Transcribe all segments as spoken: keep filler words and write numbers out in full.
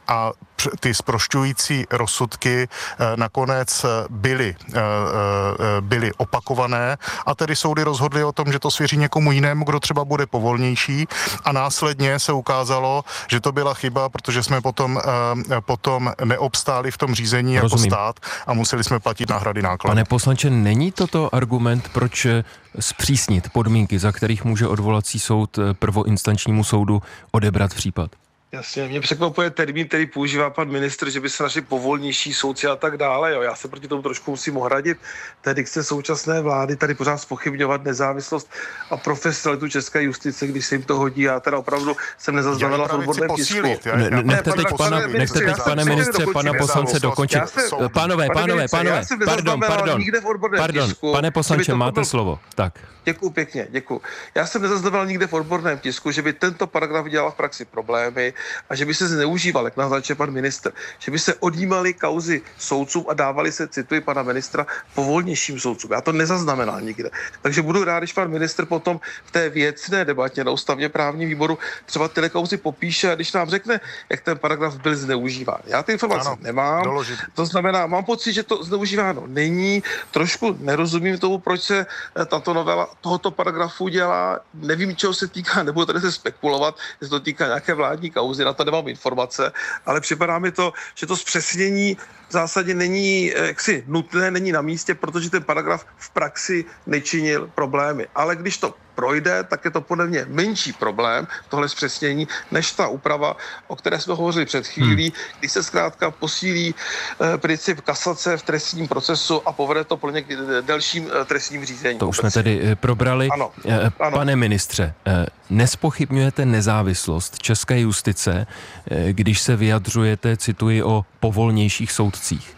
a ty zprošťující rozsudky nakonec byly, byly opakované a tedy soudy rozhodly o tom, že to svěří někomu jinému, kdo třeba bude povolnější a následně se ukázalo, že to byla chyba, protože jsme potom, potom neobstáli v tom řízení jako Rozumím. stát a museli jsme platit náhrady nákladů. Pane poslanče, není toto argument, proč zpřísnit podmínky, za kterých může odvolací soud prvoinstančnímu soudu odebrat případ? Jasně, mě překvapuje termín, který používá pan ministr, že by se našli povolnější soudci a tak dále. Jo. Já se proti tomu trošku musím ohradit. Té dikce současné vlády tady pořád zpochybňovat nezávislost a profesionalitu české justice, když se jim to hodí. Já teda opravdu jsem nezaznamenala v odborném tisku. Nechte teď, pana, nechte teď pane ministře, pana poslance dokončit. Pánové, pánové, pánové, pardon, pardon, pardon, pane poslanče, máte slovo. Tak. Děkuju pěkně, děkuju. Já jsem nezaznamenal nikde v odborném tisku, že by tento paragraf dělal v praxi problémy a že by se zneužíval, jak naznačuje pan ministr, že by se odjímaly kauzy soudcům a dávali se, cituji pana ministra, povolnějším soudcům. Já to nezaznamenal nikde. Takže budu rád, když pan ministr potom v té věcné debatě na ústavně právním výboru třeba tyhle kauzy popíše a když nám řekne, jak ten paragraf byl zneužíván. Já ty informace ano, nemám. Doložit. To znamená, mám pocit, že to zneužíváno není. Trošku nerozumím tomu, proč se tato novela tohoto paragrafu dělá. Nevím, čeho se týká, nebudu tady se spekulovat, že se to týká nějaké vládní kauzy, na to nemám informace, ale připadá mi to, že to zpřesnění v zásadě není jaksi nutné, není na místě, protože ten paragraf v praxi nečinil problémy. Ale když to projde, tak je to podle mě menší problém, tohle zpřesnění, než ta úprava, o které jsme hovořili před chvílí, hmm. kdy se zkrátka posílí eh, princip kasace v trestním procesu a povede to pro ně k delším eh, trestním řízení. To už jsme tedy eh, probrali. Ano. Eh, ano. Pane ministře, eh, nespochybňujete nezávislost české justice, eh, když se vyjadřujete, cituji, o povolnějších soudcích?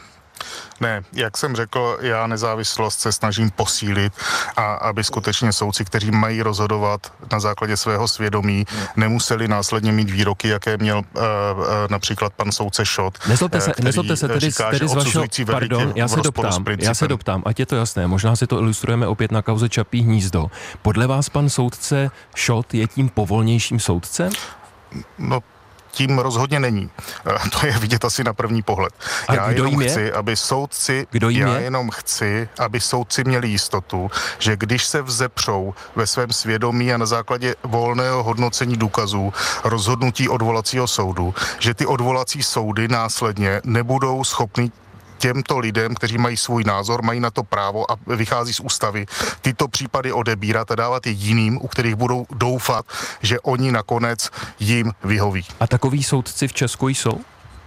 Ne, jak jsem řekl, já nezávislost se snažím posílit a aby skutečně soudci, kteří mají rozhodovat na základě svého svědomí, nemuseli následně mít výroky, jaké měl uh, uh, například pan soudce Šot. Nezlobte se, nezlobte se tedy, říká, tedy z vašeho, pardon, já se doptám, já se doptám, ať je to jasné, možná si to ilustrujeme opět na kauze Čapí hnízdo. Podle vás pan soudce Šot je tím povolnějším soudcem? No, tím rozhodně není. To je vidět asi na první pohled. A já kdo jenom jim chci, je? aby soudci, Kdo jim já je? jenom chci, aby soudci měli jistotu, že když se vzepřou ve svém svědomí a na základě volného hodnocení důkazů rozhodnutí odvolacího soudu, že ty odvolací soudy následně nebudou schopny těmto lidem, kteří mají svůj názor, mají na to právo a vychází z ústavy, tyto případy odebírat a dávat je jiným, u kterých budou doufat, že oni nakonec jim vyhoví. A takový soudci v Česku jsou?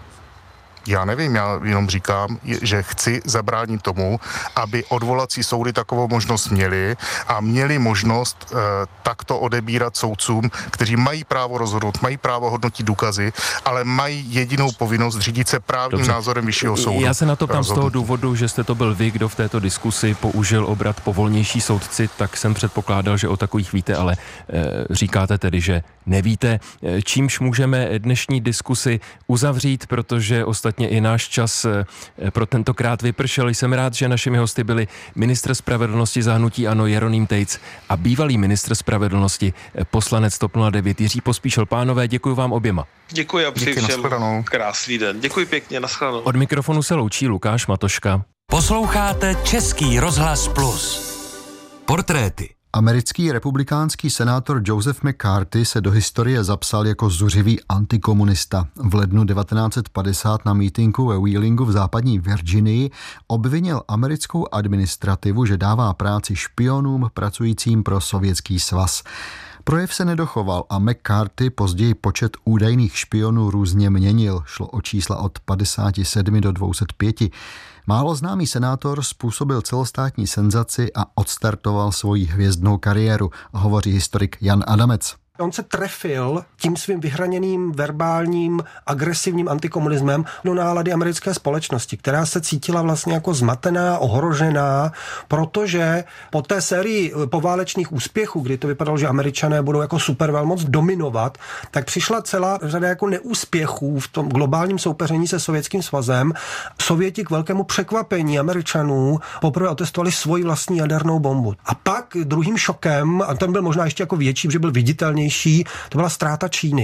Já nevím, já jenom říkám, že chci zabránit tomu, aby odvolací soudy takovou možnost měli a měli možnost e, takto odebírat soudcům, kteří mají právo rozhodnout, mají právo hodnotit důkazy, ale mají jedinou povinnost řídit se právním Dobře. názorem vyššího soudu. Já se na to ptám z toho rozhodnutí. důvodu, že jste to byl vy, kdo v této diskusi použil obrat povolnější soudci, tak jsem předpokládal, že o takových víte, ale e, říkáte tedy, že nevíte, e, čímž můžeme dnešní diskusi uzavřít, protože ostatně i náš čas pro tentokrát vypršel. Jsem rád, že našimi hosty byli ministr spravedlnosti za hnutí ANO Jeroným Tejc a bývalý ministr spravedlnosti poslanec TOP nula devět Jiří Pospíšil. Pánové, děkuji vám oběma. Děkuji a přeji všem krásný den. Děkuji pěkně, nashledanou. Od mikrofonu se loučí Lukáš Matoška. Posloucháte Český rozhlas Plus. Portréty. Americký republikánský senátor Joseph McCarthy se do historie zapsal jako zuřivý antikomunista. V lednu devatenáct set padesát na mítinku ve Wheelingu v západní Virginii obvinil americkou administrativu, že dává práci špionům pracujícím pro Sovětský svaz. Projev se nedochoval a McCarthy později počet údajných špionů různě měnil. Šlo o čísla od padesát sedm do dvě stě pět. Málo známý senátor způsobil celostátní senzaci a odstartoval svoji hvězdnou kariéru, hovoří historik Jan Adamec. On se trefil tím svým vyhraněným, verbálním, agresivním antikomunismem do nálady americké společnosti, která se cítila vlastně jako zmatená, ohrožená, protože po té sérii poválečných úspěchů, kdy to vypadalo, že Američané budou jako supervelmoc dominovat, tak přišla celá řada jako neúspěchů v tom globálním soupeření se Sovětským svazem. Sověti k velkému překvapení Američanů poprvé otestovali svoji vlastní jadernou bombu. A pak druhým šokem, a ten byl možná ještě jako větší, že byl viditelný, to byla ztráta Číny.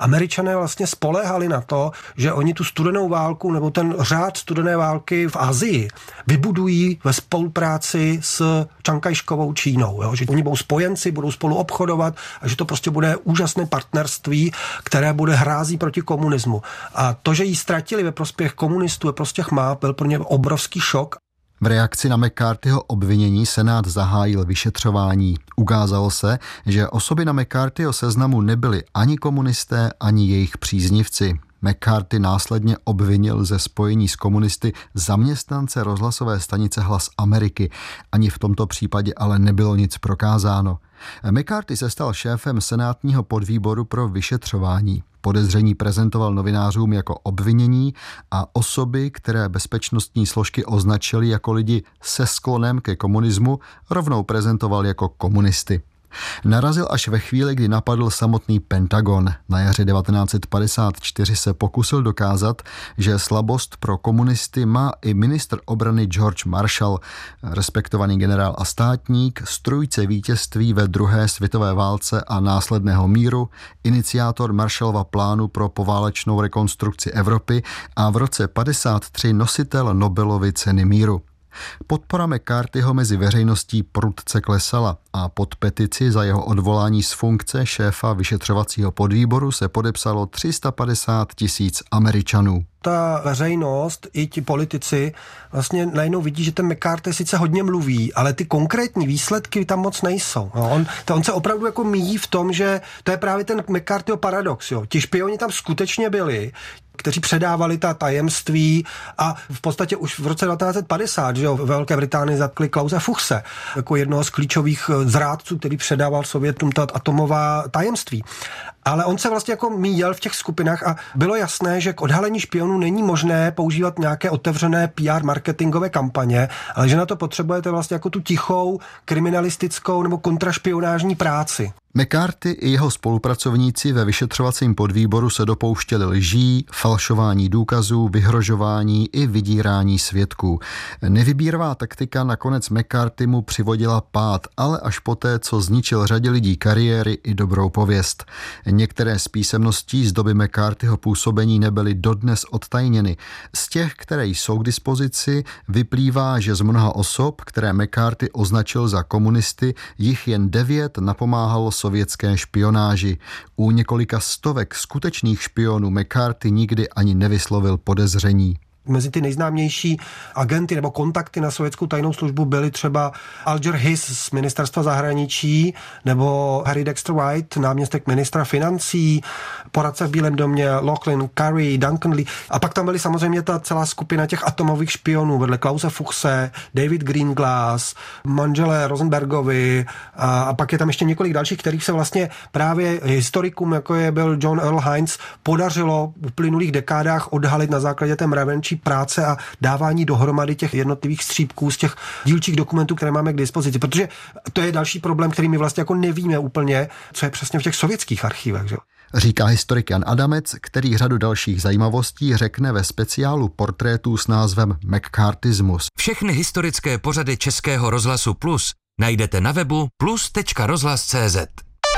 Američané vlastně spoléhali na to, že oni tu studenou válku nebo ten řád studené války v Asii vybudují ve spolupráci s Čankajškovou Čínou. Jo? Že oni budou spojenci, budou spolu obchodovat a že to prostě bude úžasné partnerství, které bude hrází proti komunismu. A to, že ji ztratili ve prospěch komunistů, ve prospěch má, byl pro ně obrovský šok. V reakci na McCarthyho obvinění Senát zahájil vyšetřování. Ukázalo se, že osoby na McCarthyho seznamu nebyly ani komunisté, ani jejich příznivci. McCarthy následně obvinil ze spojení s komunisty zaměstnance rozhlasové stanice Hlas Ameriky. Ani v tomto případě ale nebylo nic prokázáno. McCarthy se stal šéfem senátního podvýboru pro vyšetřování. Podezření prezentoval novinářům jako obvinění a osoby, které bezpečnostní složky označily jako lidi se sklonem ke komunismu, rovnou prezentoval jako komunisty. Narazil až ve chvíli, kdy napadl samotný Pentagon. Na jaře devatenáct padesát čtyři se pokusil dokázat, že slabost pro komunisty má i ministr obrany George Marshall, respektovaný generál a státník, strůjce vítězství ve druhé světové válce a následného míru, iniciátor Marshallova plánu pro poválečnou rekonstrukci Evropy a v roce padesát tři nositel Nobelovy ceny míru. Podpora McCarthyho mezi veřejností prudce klesala a pod petici za jeho odvolání z funkce šéfa vyšetřovacího podvýboru se podepsalo tři sta padesát tisíc Američanů. Ta veřejnost i ti politici vlastně najednou vidí, že ten McCarthy sice hodně mluví, ale ty konkrétní výsledky tam moc nejsou. No, on, to on se opravdu jako míjí v tom, že to je právě ten McCarthyho paradox. Jo. Ti špioni tam skutečně byli, kteří předávali ta tajemství a v podstatě už v roce devatenáct padesát, že jo, ve Velké Británii zatkli Klause Fuchse jako jednoho z klíčových zrádců, který předával Sovětům ta atomová tajemství. Ale on se vlastně jako míjel v těch skupinách a bylo jasné, že k odhalení špionů není možné používat nějaké otevřené P R marketingové kampaně, ale že na to potřebujete vlastně jako tu tichou kriminalistickou nebo kontrašpionážní práci. McCarthy i jeho spolupracovníci ve vyšetřovacím podvýboru se dopouštěli lží, falšování důkazů, vyhrožování i vydírání svědků. Nevybíravá taktika nakonec McCarthy mu přivodila pád, ale až poté, co zničil řadě lidí kariéry i dobrou pověst. Některé z písemností z doby McCarthyho působení nebyly dodnes odtajněny. Z těch, které jsou k dispozici, vyplývá, že z mnoha osob, které McCarthy označil za komunisty, jich jen devět napomáhalo sovětské špionáži. U několika stovek skutečných špionů McCarthy nikdy ani nevyslovil podezření. Mezi ty nejznámější agenty nebo kontakty na sovětskou tajnou službu byly třeba Alger Hiss z ministerstva zahraničí nebo Harry Dexter White, náměstek ministra financí, poradce v Bílém domě Lachlan Curry, Duncan Lee. A pak tam byly samozřejmě ta celá skupina těch atomových špionů vedle Klause Fuchse, David Greenglass, manželé Rosenbergovi a, a pak je tam ještě několik dalších, kterých se vlastně právě historikům, jako je byl John Earl Hines, podařilo v uplynulých dekádách odhalit na základě té mravenčí práce a dávání dohromady těch jednotlivých střípků z těch dílčích dokumentů, které máme k dispozici. Protože to je další problém, který my vlastně jako nevíme úplně, co je přesně v těch sovětských archívech. Že? Říká historik Jan Adamec, který řadu dalších zajímavostí řekne ve speciálu portrétů s názvem McCarthyismus. Všechny historické pořady Českého rozhlasu Plus najdete na webu plus tečka rozhlas tečka cé zet.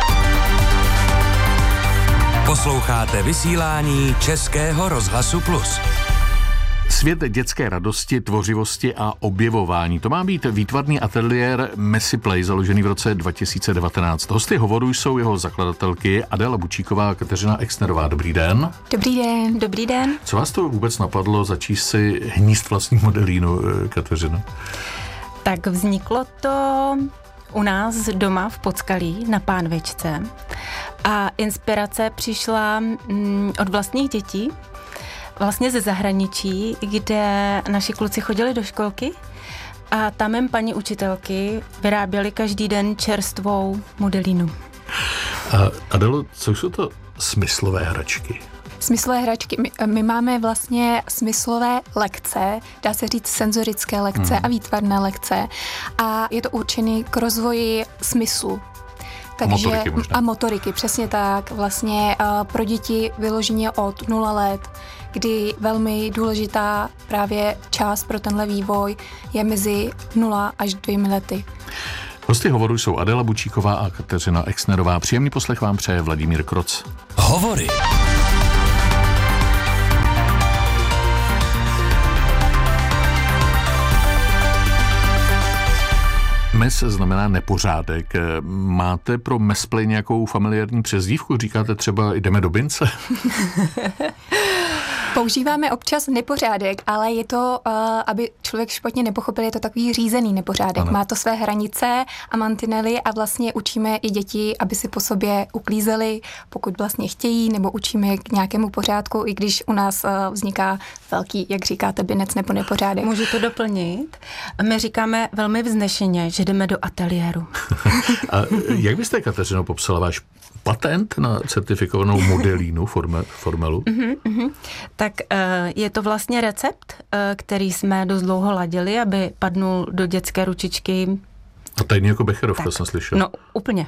Posloucháte vysílání Českého rozhlasu Plus. Svět dětské radosti, tvořivosti a objevování. To má být výtvarný ateliér Messy Play, založený v roce dva tisíce devatenáct. Hosty hovoru jsou jeho zakladatelky Adéla Bučíková a Kateřina Exnerová. Dobrý den. Dobrý den, dobrý den. Co vás to vůbec napadlo začít si hnízd vlastní modelínu, Kateřino? Tak vzniklo to u nás doma v Podskalí na Pánvičce a inspirace přišla od vlastních dětí, vlastně ze zahraničí, kde naši kluci chodili do školky a tam jim paní učitelky vyráběly každý den čerstvou modelínu. A Adelo, co jsou to smyslové hračky? Smyslové hračky. My, my máme vlastně smyslové lekce, dá se říct senzorické lekce hmm. a výtvarné lekce a je to určený k rozvoji smyslu. Takže, motoriky možná. A motoriky, přesně tak. Vlastně uh, pro děti vyloženě od nula let, kdy velmi důležitá právě část pro tenhle vývoj je mezi nula až dvěma lety. Hosty hovoru jsou Adela Bučíková a Kateřina Exnerová. Příjemný poslech vám přeje Vladimír Kroc. Hovory. Mes znamená nepořádek. Máte pro mesplay nějakou familiární přezdívku? Říkáte třeba jdeme do bince? Používáme občas nepořádek, ale je to, uh, aby člověk špatně nepochopil, je to takový řízený nepořádek. Ano. Má to své hranice a mantinely a vlastně učíme i děti, aby si po sobě uklízeli, pokud vlastně chtějí, nebo učíme k nějakému pořádku, i když u nás uh, vzniká velký, jak říkáte, binec nebo nepořádek. Můžu to doplnit? My říkáme velmi vznešeně, že jdeme do ateliéru. A jak byste, Kateřino, popsala váš patent na certifikovanou modelínu forme, formelu? Uh-huh, uh-huh. Tak uh, je to vlastně recept, uh, který jsme dost dlouho ladili, aby padnul do dětské ručičky. A tajný jako becherovka jsem slyšel. No, úplně.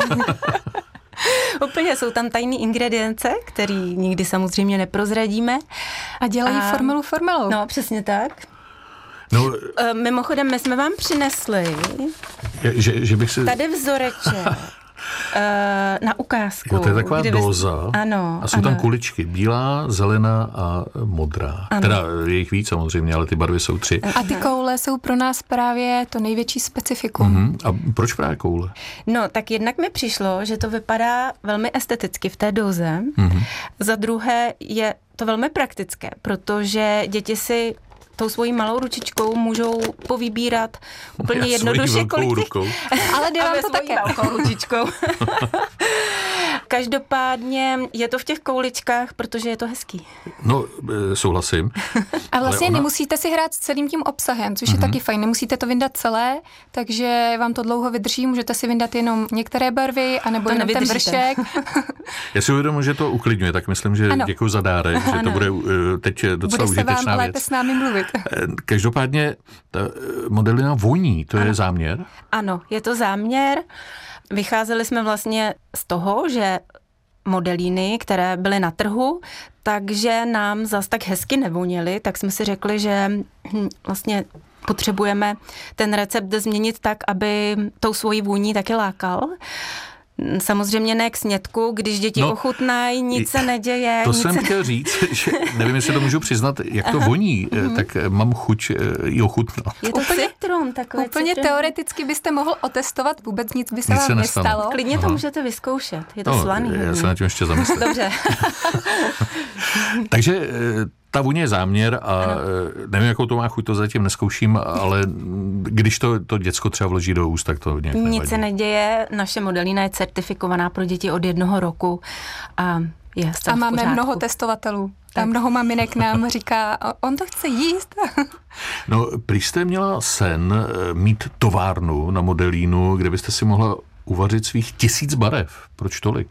Úplně jsou tam tajné ingredience, které nikdy samozřejmě neprozradíme. A dělají a... formelu formelou. No, přesně tak. No, uh, mimochodem, my jsme vám přinesli že, že bych si... tady vzoreček. Na ukázku. Jo, to je taková dóza. Ano. A jsou ano. tam kuličky. Bílá, zelená a modrá. Ano. Teda je jich víc samozřejmě, ale ty barvy jsou tři. A ty koule jsou pro nás právě to největší specifikum. Uh-huh. A proč právě koule? No, tak jednak mi přišlo, že to vypadá velmi esteticky v té dóze. Uh-huh. Za druhé je to velmi praktické, protože děti si tou svojí malou ručičkou můžou povybírat úplně Já jednoduše, kolik těch... Ale dělám to také. Velkou ručičkou. Každopádně je to v těch kouličkách, protože je to hezký. No, souhlasím. A vlastně ona... nemusíte si hrát s celým tím obsahem, což je mm-hmm. taky fajn. Nemusíte to vyndat celé, takže vám to dlouho vydrží. Můžete si vyndat jenom některé barvy, anebo to jenom ten vršek. Já si uvědomuji, že to uklidňuje, tak myslím, že ano. Děkuji za dárek, že ano. To bude teď docela bude užitečná věc. Bude se vám lépe s námi mluvit. Každopádně ta modelina voní, to ano. je záměr? Ano, je to záměr. Vycházeli jsme vlastně z toho, že modelíny, které byly na trhu, takže nám zas tak hezky nevoněly, tak jsme si řekli, že vlastně potřebujeme ten recept změnit tak, aby tou svojí vůní taky lákal. Samozřejmě ne k snědku, když děti no, ochutnají, nic se neděje. To nic jsem se... chtěl říct, že nevím, jestli to můžu přiznat, jak to voní, mm. tak mám chuť i ochutnat. Je to úplně, citron, takové Úplně citron. Teoreticky byste mohl otestovat, vůbec nic by se nic vám se nestalo. Klidně to Aha. můžete vyzkoušet, je to no, slaný. Já se na tím ještě zamyslím. Dobře. Takže ta vůně je záměr a ano. nevím, jakou to má chuť, to zatím neskouším, ale když to, to děcko třeba vloží do úst, tak to nějak nevadí. Nic se neděje, naše modelína je certifikovaná pro děti od jednoho roku a je A máme mnoho testovatelů. Tam mnoho maminek nám říká, on to chce jíst. No, prý jste měla sen mít továrnu na modelínu, kde byste si mohla uvařit svých tisíc barev. Proč tolik?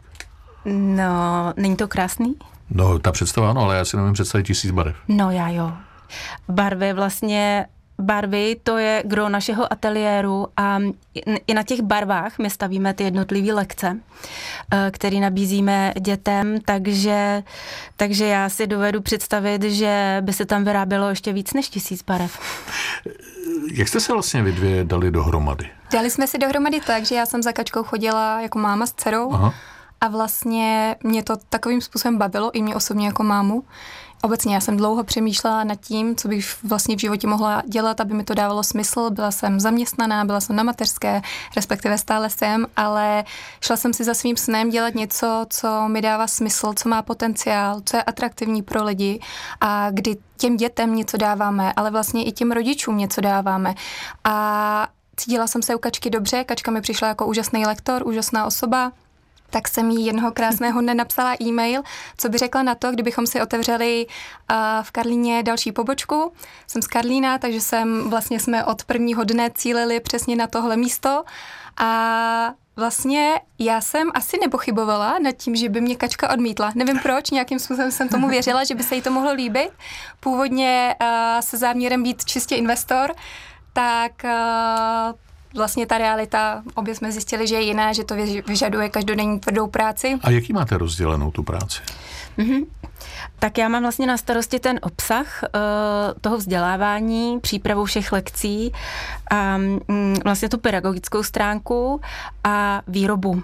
No, není to krásný? No, ta představa ano, ale já si nevím představit tisíc barev. No, já jo. Barvy vlastně, barvy to je gro našeho ateliéru a i na těch barvách my stavíme ty jednotlivé lekce, které nabízíme dětem, takže, takže já si dovedu představit, že by se tam vyrábělo ještě víc než tisíc barev. Jak jste se vlastně vy dvě dali dohromady? Dali jsme si dohromady tak, že já jsem za Kačkou chodila jako máma s dcerou. Aha. A vlastně mě to takovým způsobem bavilo, i mě osobně jako mámu. Obecně já jsem dlouho přemýšlela nad tím, co bych vlastně v životě mohla dělat, aby mi to dávalo smysl. Byla jsem zaměstnaná, byla jsem na mateřské, respektive stále jsem, ale šla jsem si za svým snem dělat něco, co mi dává smysl, co má potenciál, co je atraktivní pro lidi a kdy těm dětem něco dáváme, ale vlastně i těm rodičům něco dáváme. A cítila jsem se u Kačky dobře, Kačka mi přišla jako úžasný lektor, úžasná osoba. Tak jsem jí jednoho krásného dne napsala e-mail, co by řekla na to, kdybychom si otevřeli uh, v Karlíně další pobočku. Jsem z Karlína, takže jsem, vlastně jsme od prvního dne cílili přesně na tohle místo a vlastně já jsem asi nepochybovala nad tím, že by mě Kačka odmítla. Nevím proč, nějakým způsobem jsem tomu věřila, že by se jí to mohlo líbit. Původně uh, se záměrem být čistě investor, tak... Uh, Vlastně ta realita, obě jsme zjistili, že je jiná, že to vyžaduje každodenní tvrdou práci. A jaký máte rozdělenou tu práci? Mm-hmm. Tak já mám vlastně na starosti ten obsah uh, toho vzdělávání, přípravu všech lekcí a um, vlastně tu pedagogickou stránku a výrobu.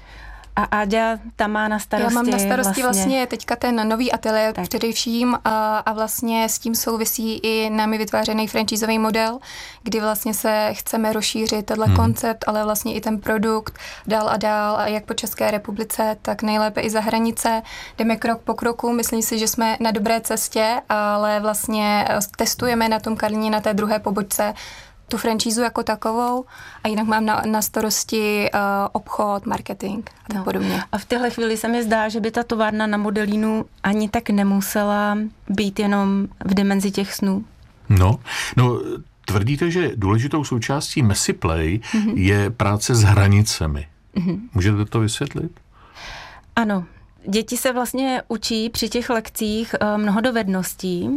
A Áďa tam má na starosti. Já mám na starosti vlastně, vlastně teďka ten nový ateliér tak. především a, a vlastně s tím souvisí i námi vytvářený franchiseový model, kdy vlastně se chceme rozšířit tenhle hmm. koncept, ale vlastně i ten produkt dál a dál a jak po České republice, tak nejlépe i za hranice. Jdeme krok po kroku, myslím si, že jsme na dobré cestě, ale vlastně testujeme na tom Karlíně, na té druhé pobočce tu franšízu jako takovou a jinak mám na, na starosti uh, obchod, marketing a tak no. podobně. A v téhle chvíli se mi zdá, že by ta továrna na Modelínu ani tak nemusela být jenom v dimenzi těch snů. No, no tvrdíte, že důležitou součástí Messiplay mm-hmm. je práce s hranicemi. Mm-hmm. Můžete to vysvětlit? Ano. Děti se vlastně učí při těch lekcích mnoho dovedností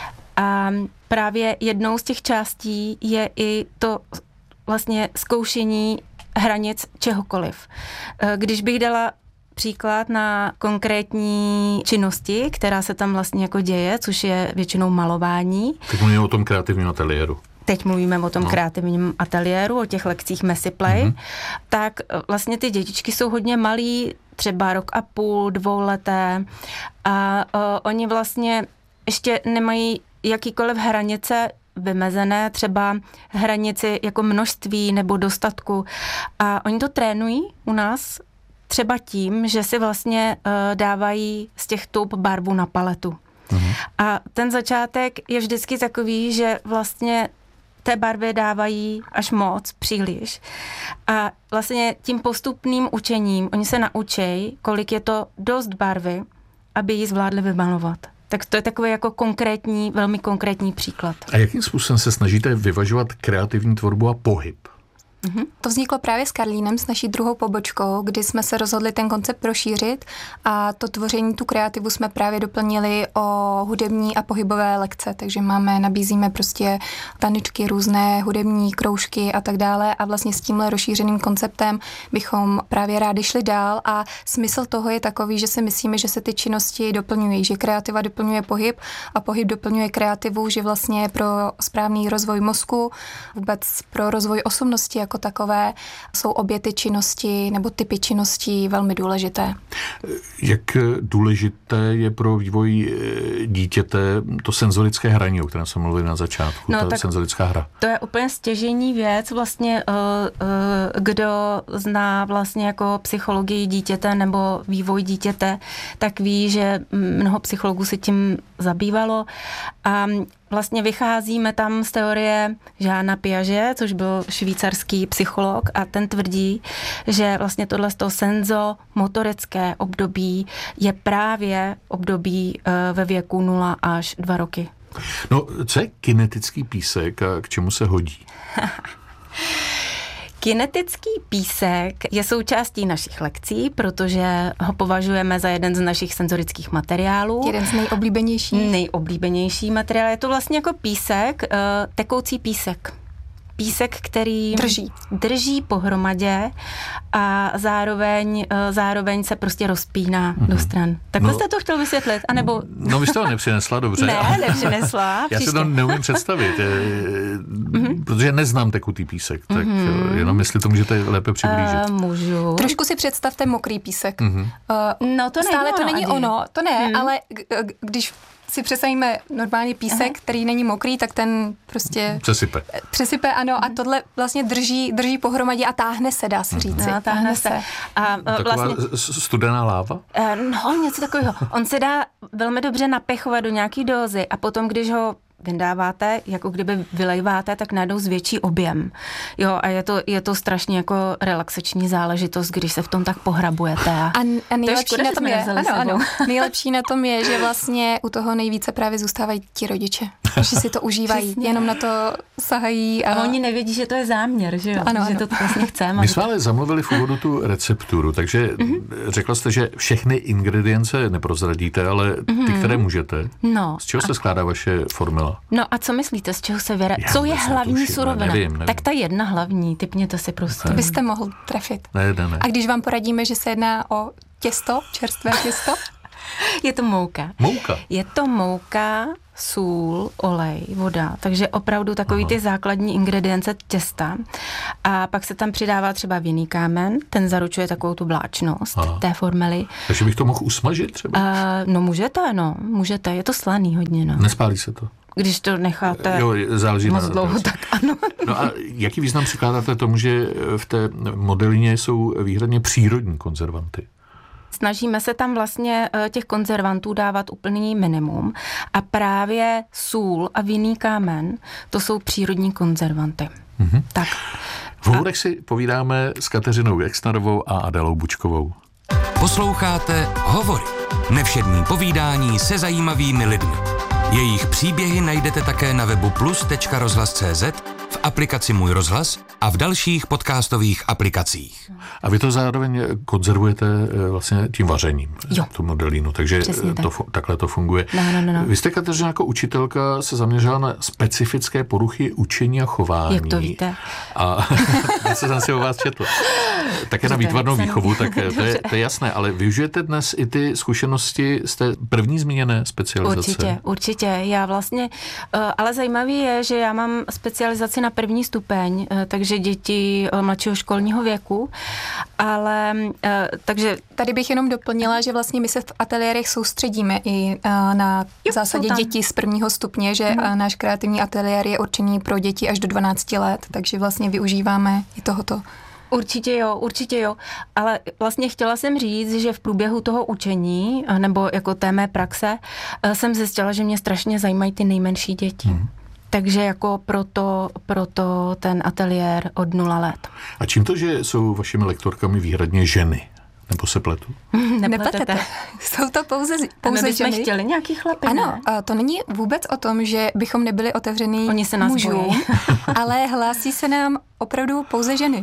a právě jednou z těch částí je i to vlastně zkoušení hranic čehokoliv. Když bych dala příklad na konkrétní činnosti, která se tam vlastně jako děje, což je většinou malování. Teď mluvíme o tom kreativním ateliéru. Teď mluvíme o tom no. kreativním ateliéru, o těch lekcích Messiplay, mm-hmm. tak vlastně ty dětičky jsou hodně malí, třeba rok a půl, dvouleté a uh, oni vlastně ještě nemají jakýkoliv hranice vymezené, třeba hranici jako množství nebo dostatku. A oni to trénují u nás třeba tím, že si vlastně uh, dávají z těch tub barvu na paletu. Mhm. A ten začátek je vždycky takový, že vlastně té barvy dávají až moc, příliš. A vlastně tím postupným učením oni se naučí, kolik je to dost barvy, aby ji zvládli vymalovat. Tak to je takový jako konkrétní, velmi konkrétní příklad. A jakým způsobem se snažíte vyvažovat kreativní tvorbu a pohyb? Mm-hmm. To vzniklo právě s Karlínem, s naší druhou pobočkou, kdy jsme se rozhodli ten koncept rozšířit a to tvoření, tu kreativu jsme právě doplnili o hudební a pohybové lekce, takže máme, nabízíme prostě tanečky, různé hudební kroužky a tak dále a vlastně s tímhle rozšířeným konceptem bychom právě rádi šli dál a smysl toho je takový, že si myslíme, že se ty činnosti doplňují, že kreativa doplňuje pohyb a pohyb doplňuje kreativu, že vlastně pro správný rozvoj mozku, vůbec pro rozvoj osobnosti jako takové jsou obě ty činnosti nebo typy činností velmi důležité. Jak důležité je pro vývoj dítěte to senzorické hraní, o kterém jsme mluvili na začátku, no, ta senzorická hra? To je úplně stěžejní věc, vlastně kdo zná vlastně jako psychologii dítěte nebo vývoj dítěte, tak ví, že mnoho psychologů se tím zabývalo a vlastně vycházíme tam z teorie Jeana Piageta, což byl švýcarský psycholog a ten tvrdí, že vlastně tohle senzomotorické období je právě období ve věku nula až dva roky. No, co je kinetický písek a k čemu se hodí? Kinetický písek je součástí našich lekcí, protože ho považujeme za jeden z našich senzorických materiálů. Jeden z nejoblíbenějších. Nejoblíbenější materiál. Je to vlastně jako písek, tekoucí písek. Písek, který drží, drží pohromadě a zároveň, zároveň se prostě rozpíná mm-hmm. do stran. Takhle no, jste to chtěl vysvětlit? A nebo... No vy jste to nepřinesla, dobře. Ne, nepřinesla. Já si to neumím představit, mm-hmm. protože neznám tekutý písek, tak mm-hmm. jenom jestli to můžete lépe přiblížit. Uh, můžu. Trošku si představte mokrý písek. Mm-hmm. Uh, no to stále není to není Adi. ono, to ne, mm. ale g- když si představíme normálně písek, aha. který není mokrý, tak ten prostě... Přesype. Přesype, ano, a tohle vlastně drží, drží pohromadě a táhne se, dá se říci. No, táhne se. A taková vlastně, studená láva? No, něco takového. On se dá velmi dobře napechovat do nějaký dózy a potom, když ho vyndáváte, jako kdyby vylejváte, tak najednou zvětší objem. Jo, a je to, je to strašně jako relaxační záležitost, když se v tom tak pohrabujete. A, a, a nejlepší škoda, na tom je, ano, ano, nejlepší na tom je, že vlastně u toho nejvíce právě zůstávají ti rodiče. Že si to užívají, přesně. Jenom na to sahají. A... a oni nevědí, že to je záměr, že jo? Ano, že ano. to vlastně chceme. My jsme ale zamluvili v úvodu tu recepturu, takže mm-hmm. řekla jste, že všechny ingredience neprozradíte, ale ty, mm-hmm. které můžete. No. Z čeho se skládá vaše formula? No a co myslíte, z čeho se vyra... Co je hlavní tuším, surovina? Nevím, nevím. Tak ta jedna hlavní, typněte si prostě. To byste mohl trefit. Ne, ne, ne. A když vám poradíme, že se jedná o těsto, čerstvé těsto? Je to mouka. Mouka? Je to mouka, sůl, olej, voda, takže opravdu takový Aha. ty základní ingredience těsta. A pak se tam přidává třeba vinný kámen, ten zaručuje takovou tu vláčnost Aha. té formely. Takže bych to mohl usmažit třeba? Uh, no můžete, no, můžete, je to slaný hodně, no. Nespálí se to? Když to necháte jo, záleží moc na dlouho, tak ano. No a jaký význam přikládáte tomu, že v té modelině jsou výhradně přírodní konzervanty? Snažíme se tam vlastně těch konzervantů dávat úplný minimum a právě sůl a vinný kámen, to jsou přírodní konzervanty. Mm-hmm. Tak. V úvodech si povídáme s Kateřinou Exnerovou a Adélou Bučkovou. Posloucháte Hovory. Nevšední povídání se zajímavými lidmi. Jejich příběhy najdete také na webu plus tečka rozhlas tečka cé zet, v aplikaci Můj rozhlas a v dalších podcastových aplikacích. A vy to zároveň konzervujete vlastně tím vařením, jo. tu modelínu, takže tak. to, takhle to funguje. No, no, no, no. Vy jste, Kateřina, jako učitelka se zaměřila na specifické poruchy učení a chování. Jak to víte? A něco jsem si o vás četl. Také na výtvarnou výchovu, tak to je, to je jasné, ale využijete dnes i ty zkušenosti z té první zmíněné specializace? Určitě, určitě. Já vlastně, ale zajímavý je, že já mám specializaci na první stupeň, takže děti mladšího školního věku, ale takže... Tady bych jenom doplnila, že vlastně my se v ateliérech soustředíme i na v zásadě děti z prvního stupně, že hmm. náš kreativní ateliér je určený pro děti až do dvanácti let, takže vlastně využíváme i tohoto. Určitě jo, určitě jo, ale vlastně chtěla jsem říct, že v průběhu toho učení, nebo jako té mé praxe, jsem zjistila, že mě strašně zajímají ty nejmenší děti. Hmm. Takže jako proto, proto ten ateliér od nula let. A čím to, že jsou vašimi lektorkami výhradně ženy? Nebo se pletu? Nepletete. Jsou to pouze, pouze my ženy. My chtěli nějaký chlapy, Ano, ne? To není vůbec o tom, že bychom nebyli otevřený Oni se nás mužům, ale hlásí se nám opravdu pouze ženy.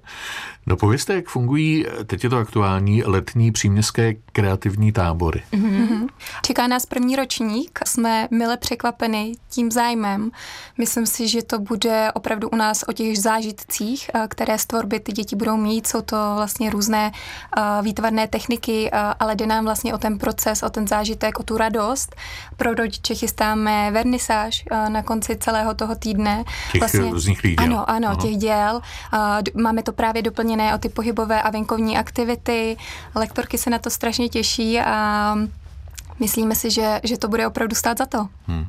No povězte, jak fungují, teď je to aktuální, letní příměstské kreativní tábory. Mm-hmm. Čeká nás první ročník, jsme mile překvapeni tím zájmem. Myslím si, že to bude opravdu u nás o těch zážitcích, které z tvorby ty děti budou mít. Jsou to vlastně různé výtvarné techniky, ale jde nám vlastně o ten proces, o ten zážitek, o tu radost. Pro rodiče chystáme vernisáž na konci celého toho týdne. Těch vlastně, různých děl. Ano, ano, ano, těch děl. Máme to právě doplněné o ty pohybové a venkovní aktivity. Lektorky se na to strašně těší a myslíme si, že, že to bude opravdu stát za to. Hmm.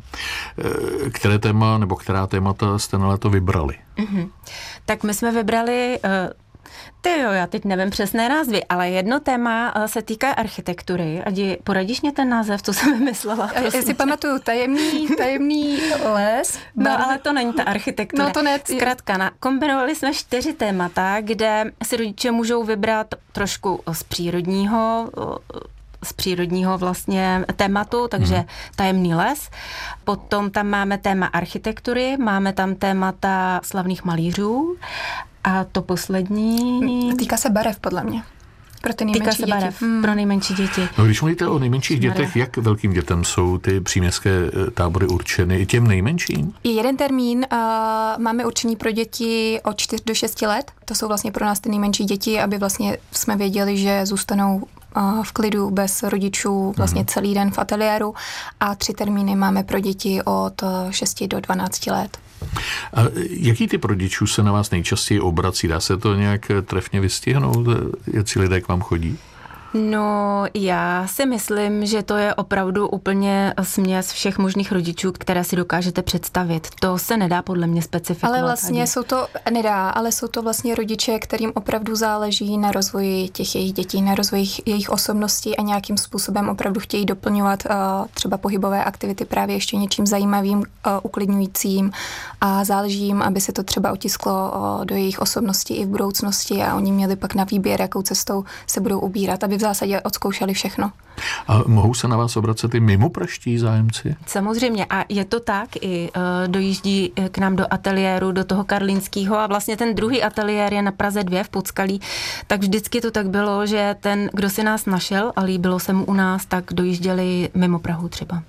Které téma nebo která témata jste na léto vybrali? Mm-hmm. Tak my jsme vybrali... Uh... Ty jo, já teď nevím přesné názvy, ale jedno téma se týká architektury. Adi, poradíš mě ten název, co jsem vymyslela? Já si pamatuju, tajemný, tajemný les. No, bar... ale to není ta architektura. No, to ne. Zkrátka, na, kombinovali jsme čtyři témata, kde si rodiče můžou vybrat trošku z přírodního, z přírodního vlastně tématu, takže hmm. tajemný les. Potom tam máme téma architektury, máme tam témata slavných malířů. A to poslední... Týká se barev, podle mě. Pro ty nejmenší Týká se děti. barev, hmm. pro nejmenší děti. No, když mluvíte o nejmenších dětech, jak velkým dětem jsou ty příměstské tábory určeny? I těm nejmenším? Je jeden termín, uh, máme určený pro děti od čtyř do šesti let. To jsou vlastně pro nás ty nejmenší děti, aby vlastně jsme věděli, že zůstanou v klidu bez rodičů vlastně celý den v ateliéru a tři termíny máme pro děti od šesti do dvanácti let. A jaký typ rodičů se na vás nejčastěji obrací? Dá se to nějak trefně vystihnout, jaký lidé k vám chodí? No, já si myslím, že to je opravdu úplně směs všech možných rodičů, které si dokážete představit. To se nedá podle mě specifikovat. Ale vlastně ani. jsou to, nedá, ale jsou to vlastně rodiče, kterým opravdu záleží na rozvoji těch jejich dětí, na rozvoji jejich osobností a nějakým způsobem opravdu chtějí doplňovat uh, třeba pohybové aktivity právě ještě něčím zajímavým, uh, uklidňujícím a záleží jim, aby se to třeba otisklo uh, do jejich osobnosti i v budoucnosti a oni měli pak na výběr, jakou cestou se budou ubírat, aby v zásadě odzkoušeli všechno. A mohou se na vás obracet i mimo praští zájemci? Samozřejmě a je to tak, i uh, dojíždí k nám do ateliéru, do toho karlínského a vlastně ten druhý ateliér je na Praze dva v Podskalí, tak vždycky to tak bylo, že ten, kdo si nás našel a líbilo se mu u nás, tak dojížděli mimo Prahu třeba.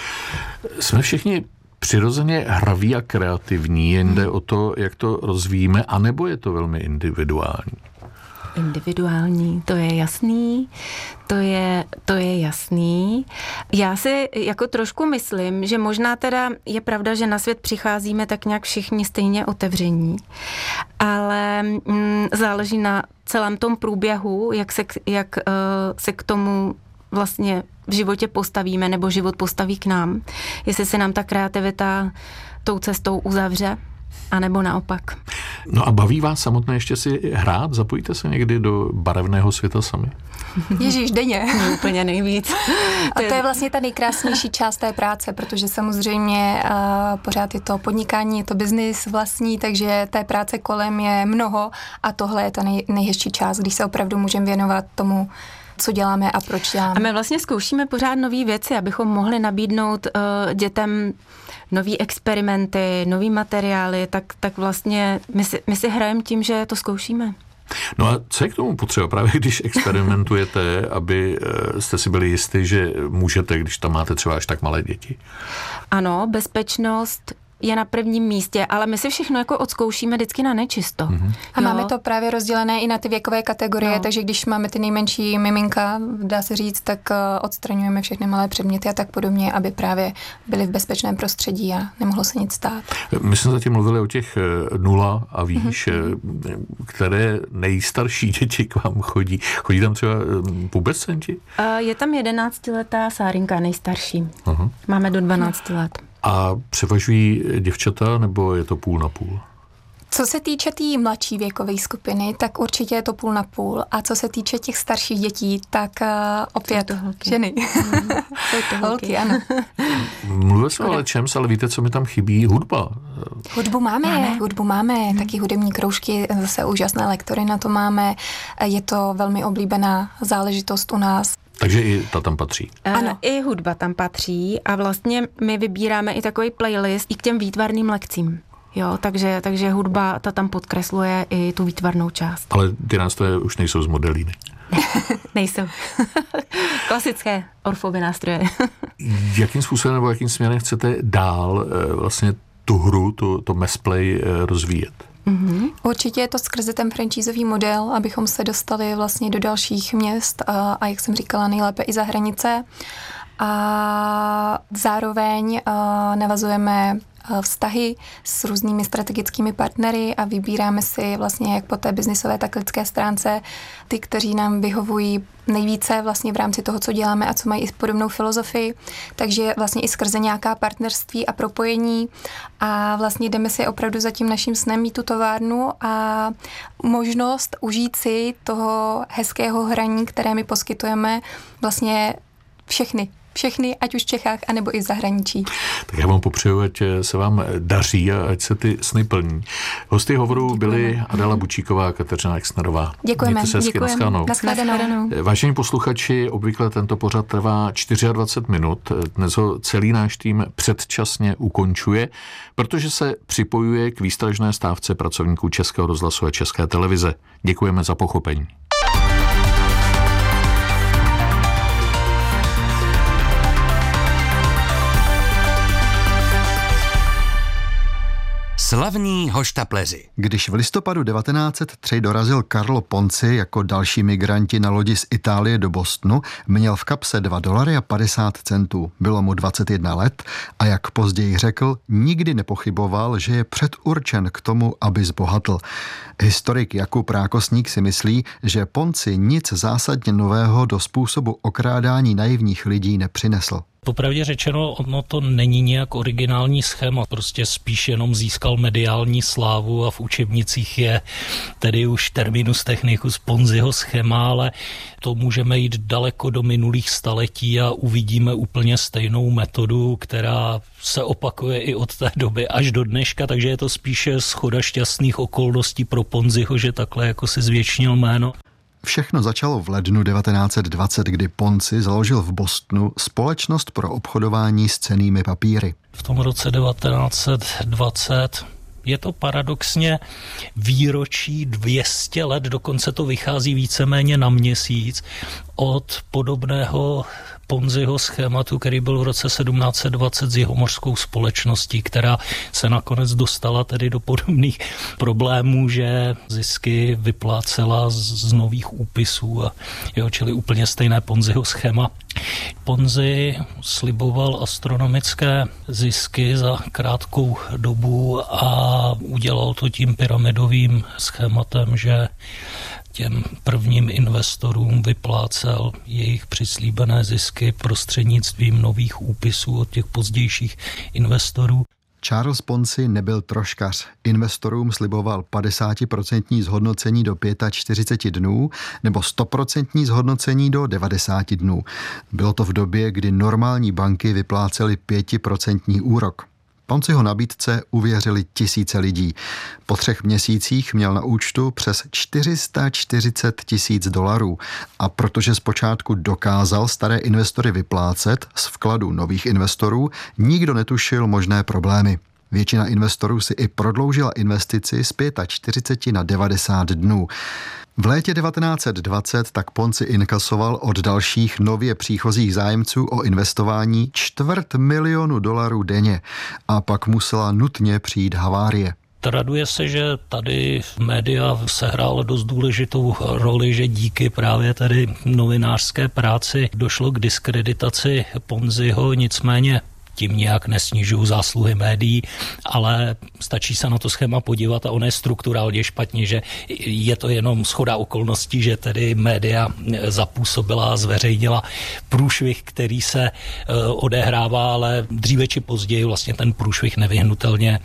Jsme všichni přirozeně hraví a kreativní, jen jde o to, jak to rozvíjíme, anebo je to velmi individuální? individuální, to je jasný, to je, to je jasný. Já si jako trošku myslím, že možná teda je pravda, že na svět přicházíme tak nějak všichni stejně otevření, ale mm, záleží na celém tom průběhu, jak se, jak, uh, se k tomu vlastně v životě postavíme, nebo život postaví k nám. Jestli se nám ta kreativita tou cestou uzavře, anebo naopak. No a baví vás samotné ještě si hrát? Zapojíte se někdy do barevného světa sami? Ježíš, denně. No, úplně nejvíc. A to je vlastně ta nejkrásnější část té práce, protože samozřejmě uh, pořád je to podnikání, je to biznis vlastní, takže té práce kolem je mnoho a tohle je ta nej, nejhezčí část, když se opravdu můžeme věnovat tomu, co děláme a proč děláme. A my vlastně zkoušíme pořád nové věci, abychom mohli nabídnout uh, dětem nový experimenty, nový materiály, tak, tak vlastně my si, my si hrajeme tím, že to zkoušíme. No a co je k tomu potřeba? Právě když experimentujete, aby jste si byli jistí, že můžete, když tam máte třeba až tak malé děti? Ano, bezpečnost je na prvním místě, ale my si všechno jako odzkoušíme vždycky na nečisto. Mm-hmm. A jo? Máme to právě rozdělené i na ty věkové kategorie, no. Takže když máme ty nejmenší miminka, dá se říct, tak odstraňujeme všechny malé předměty a tak podobně, aby právě byly v bezpečném prostředí a nemohlo se nic stát. My jsme zatím mluvili o těch nula a výš, mm-hmm. které nejstarší děti k vám chodí. Chodí tam třeba pubescenti? Je tam jedenáctiletá Sárinka, nejstarší. Aha. Máme do dvanácti let. A převažují děvčata, nebo je to půl na půl? Co se týče té tý mladší věkové skupiny, tak určitě je to půl na půl. A co se týče těch starších dětí, tak uh, opět to ženy. Mm, to holky, ano. Mluvil jsem o čems, ale víte, co mi tam chybí? Hudba. Hudbu máme, máme. hudbu máme, hmm. taky hudební kroužky, zase úžasné lektory na to máme. Je to velmi oblíbená záležitost u nás. Takže i ta tam patří. Ano. I hudba tam patří a vlastně my vybíráme i takový playlist i k těm výtvarným lekcím. Jo, takže, takže hudba ta tam podkresluje i tu výtvarnou část. Ale ty nástroje už nejsou z Modelíny. Nejsou. Klasické Orffovy nástroje. Jakým způsobem nebo jakým směrem chcete dál vlastně tu hru, tu, to Messplay rozvíjet? Mm-hmm. Určitě je to skrze ten franchisový model, abychom se dostali vlastně do dalších měst a, a jak jsem říkala, nejlépe i za hranice. A zároveň a, navazujeme vztahy s různými strategickými partnery a vybíráme si vlastně jak po té biznisové, tak lidské stránce ty, kteří nám vyhovují nejvíce vlastně v rámci toho, co děláme a co mají i podobnou filozofii. Takže vlastně i skrze nějaká partnerství a propojení a vlastně jdeme si opravdu za tím naším snem mít tu továrnu a možnost užít si toho hezkého hraní, které my poskytujeme vlastně všechny. Všechny, ať už v Čechách, anebo i v zahraničí. Tak já vám popřeju, ať se vám daří a ať se ty sny plní. Hosty hovoru byly Adela Bučíková a Kateřina Exnerová. Děkujeme. Děkujeme. Nashledanou. Vážení posluchači, obvykle tento pořad trvá dvacet čtyři minut. Dnes ho celý náš tým předčasně ukončuje, protože se připojuje k výstražné stávce pracovníků Českého rozhlasu a České televize. Děkujeme za pochopení. Slavní hoštapleři. Když v listopadu devatenáct set tři dorazil Carlo Ponzi jako další migranti na lodi z Itálie do Bostonu, měl v kapse dva dolary a padesát centů. Bylo mu dvacet jedna let a jak později řekl, nikdy nepochyboval, že je předurčen k tomu, aby zbohatl. Historik Jakub Rákosník si myslí, že Ponzi nic zásadně nového do způsobu okrádání naivních lidí nepřinesl. Popravdě řečeno, ono to není nějak originální schéma, prostě spíš jenom získal mediální slávu a v učebnicích je tedy už terminus technicus Ponziho schéma, ale to můžeme jít daleko do minulých staletí a uvidíme úplně stejnou metodu, která se opakuje i od té doby až do dneška, takže je to spíše shoda šťastných okolností pro Ponziho, že takhle jako si zvětšnil jméno. Všechno začalo v lednu devatenáct set dvacet, kdy Ponzi založil v Bostonu společnost pro obchodování s cennými papíry. V tom roce devatenáct set dvacet je to paradoxně výročí dvě stě let, dokonce to vychází víceméně na měsíc od podobného Ponziho schématu, který byl v roce sedmnáct set dvacet s jihomořskou společností, která se nakonec dostala tedy do podobných problémů, že zisky vyplácela z nových úpisů, a jo, čili úplně stejné Ponziho schéma. Ponzi sliboval astronomické zisky za krátkou dobu a udělal to tím pyramidovým schématem, že těm prvním investorům vyplácel jejich přislíbené zisky prostřednictvím nových úpisů od těch pozdějších investorů. Charles Ponzi nebyl troškař. Investorům sliboval padesát procent zhodnocení do čtyřicet pět dnů nebo sto procent zhodnocení do devadesát dnů. Bylo to v době, kdy normální banky vyplácely pět procent úrok. Ponziho nabídce uvěřili tisíce lidí. Po třech měsících měl na účtu přes čtyři sta čtyřicet tisíc dolarů a protože zpočátku dokázal staré investory vyplácet z vkladu nových investorů, nikdo netušil možné problémy. Většina investorů si i prodloužila investici z čtyřicet pět na devadesát dnů. V létě devatenáct set dvacet tak Ponzi inkasoval od dalších nově příchozích zájemců o investování čtvrt milionu dolarů denně a pak musela nutně přijít havárie. Traduje se, že tady média sehrála dost důležitou roli, že díky právě tady novinářské práci došlo k diskreditaci Ponziho, nicméně tím nějak nesnižují zásluhy médií, ale stačí se na to schéma podívat a ono je strukturálně špatně, že je to jenom shoda okolností, že tedy média zapůsobila a zveřejnila průšvih, který se odehrává, ale dříve či později vlastně ten průšvih nevyhnutelně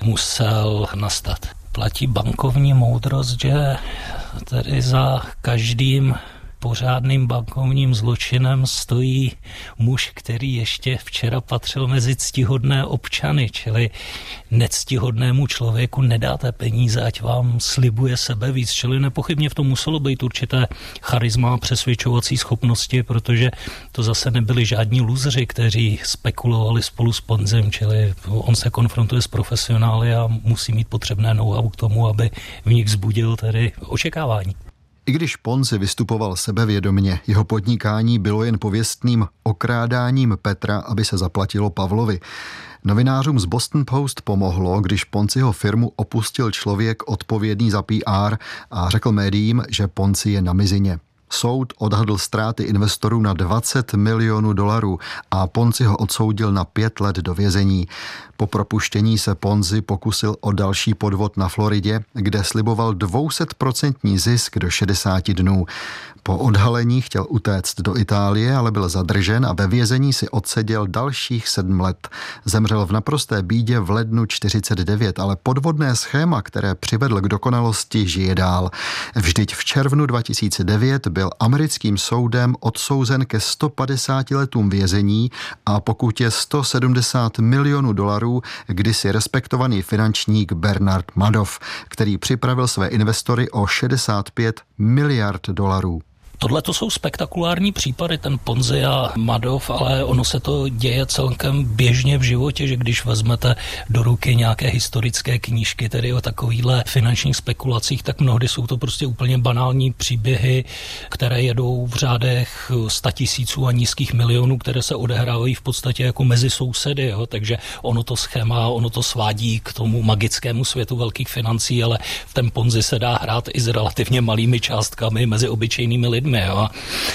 musel nastat. Platí bankovní moudrost, že tedy za každým pořádným bankovním zločinem stojí muž, který ještě včera patřil mezi ctihodné občany, čili nectihodnému člověku nedáte peníze, ať vám slibuje sebe víc, čili nepochybně v tom muselo být určité charisma a přesvědčovací schopnosti, protože to zase nebyli žádní lůzři, kteří spekulovali spolu s Ponzem, čili on se konfrontuje s profesionály a musí mít potřebné know-how k tomu, aby v nich vzbudil tedy očekávání. I když Ponzi vystupoval sebevědomě, jeho podnikání bylo jen pověstným okrádáním Petra, aby se zaplatilo Pavlovi. Novinářům z Boston Post pomohlo, když Ponziho firmu opustil člověk odpovědný za P R a řekl médiím, že Ponzi je na mizině. Soud odhadl ztráty investorů na dvacet milionů dolarů a Ponzi ho odsoudil na pět let do vězení. Po propuštění se Ponzi pokusil o další podvod na Floridě, kde sliboval dvě stě procent zisk do šedesáti dnů. Po odhalení chtěl utéct do Itálie, ale byl zadržen a ve vězení si odseděl dalších sedm let. Zemřel v naprosté bídě v lednu čtyřicet devět, ale podvodné schéma, které přivedl k dokonalosti, žije dál. Vždyť v červnu dva tisíce devět byl americkým soudem odsouzen ke sto padesáti letům vězení a pokutě sto sedmdesát milionů dolarů kdysi respektovaný finančník Bernard Madoff, který připravil své investory o šedesát pět miliard dolarů. Tohle to jsou spektakulární případy, ten Ponzi a Madoff, ale ono se to děje celkem běžně v životě, že když vezmete do ruky nějaké historické knížky, tedy o takovýchhle finančních spekulacích, tak mnohdy jsou to prostě úplně banální příběhy, které jedou v řádech statisíců a nízkých milionů, které se odehrávají v podstatě jako mezi sousedy, jo? Takže ono to schéma, ono to svádí k tomu magickému světu velkých financí, ale v ten Ponzi se dá hrát i s relativně malými částkami mezi obyčejnými lidmi. Jo.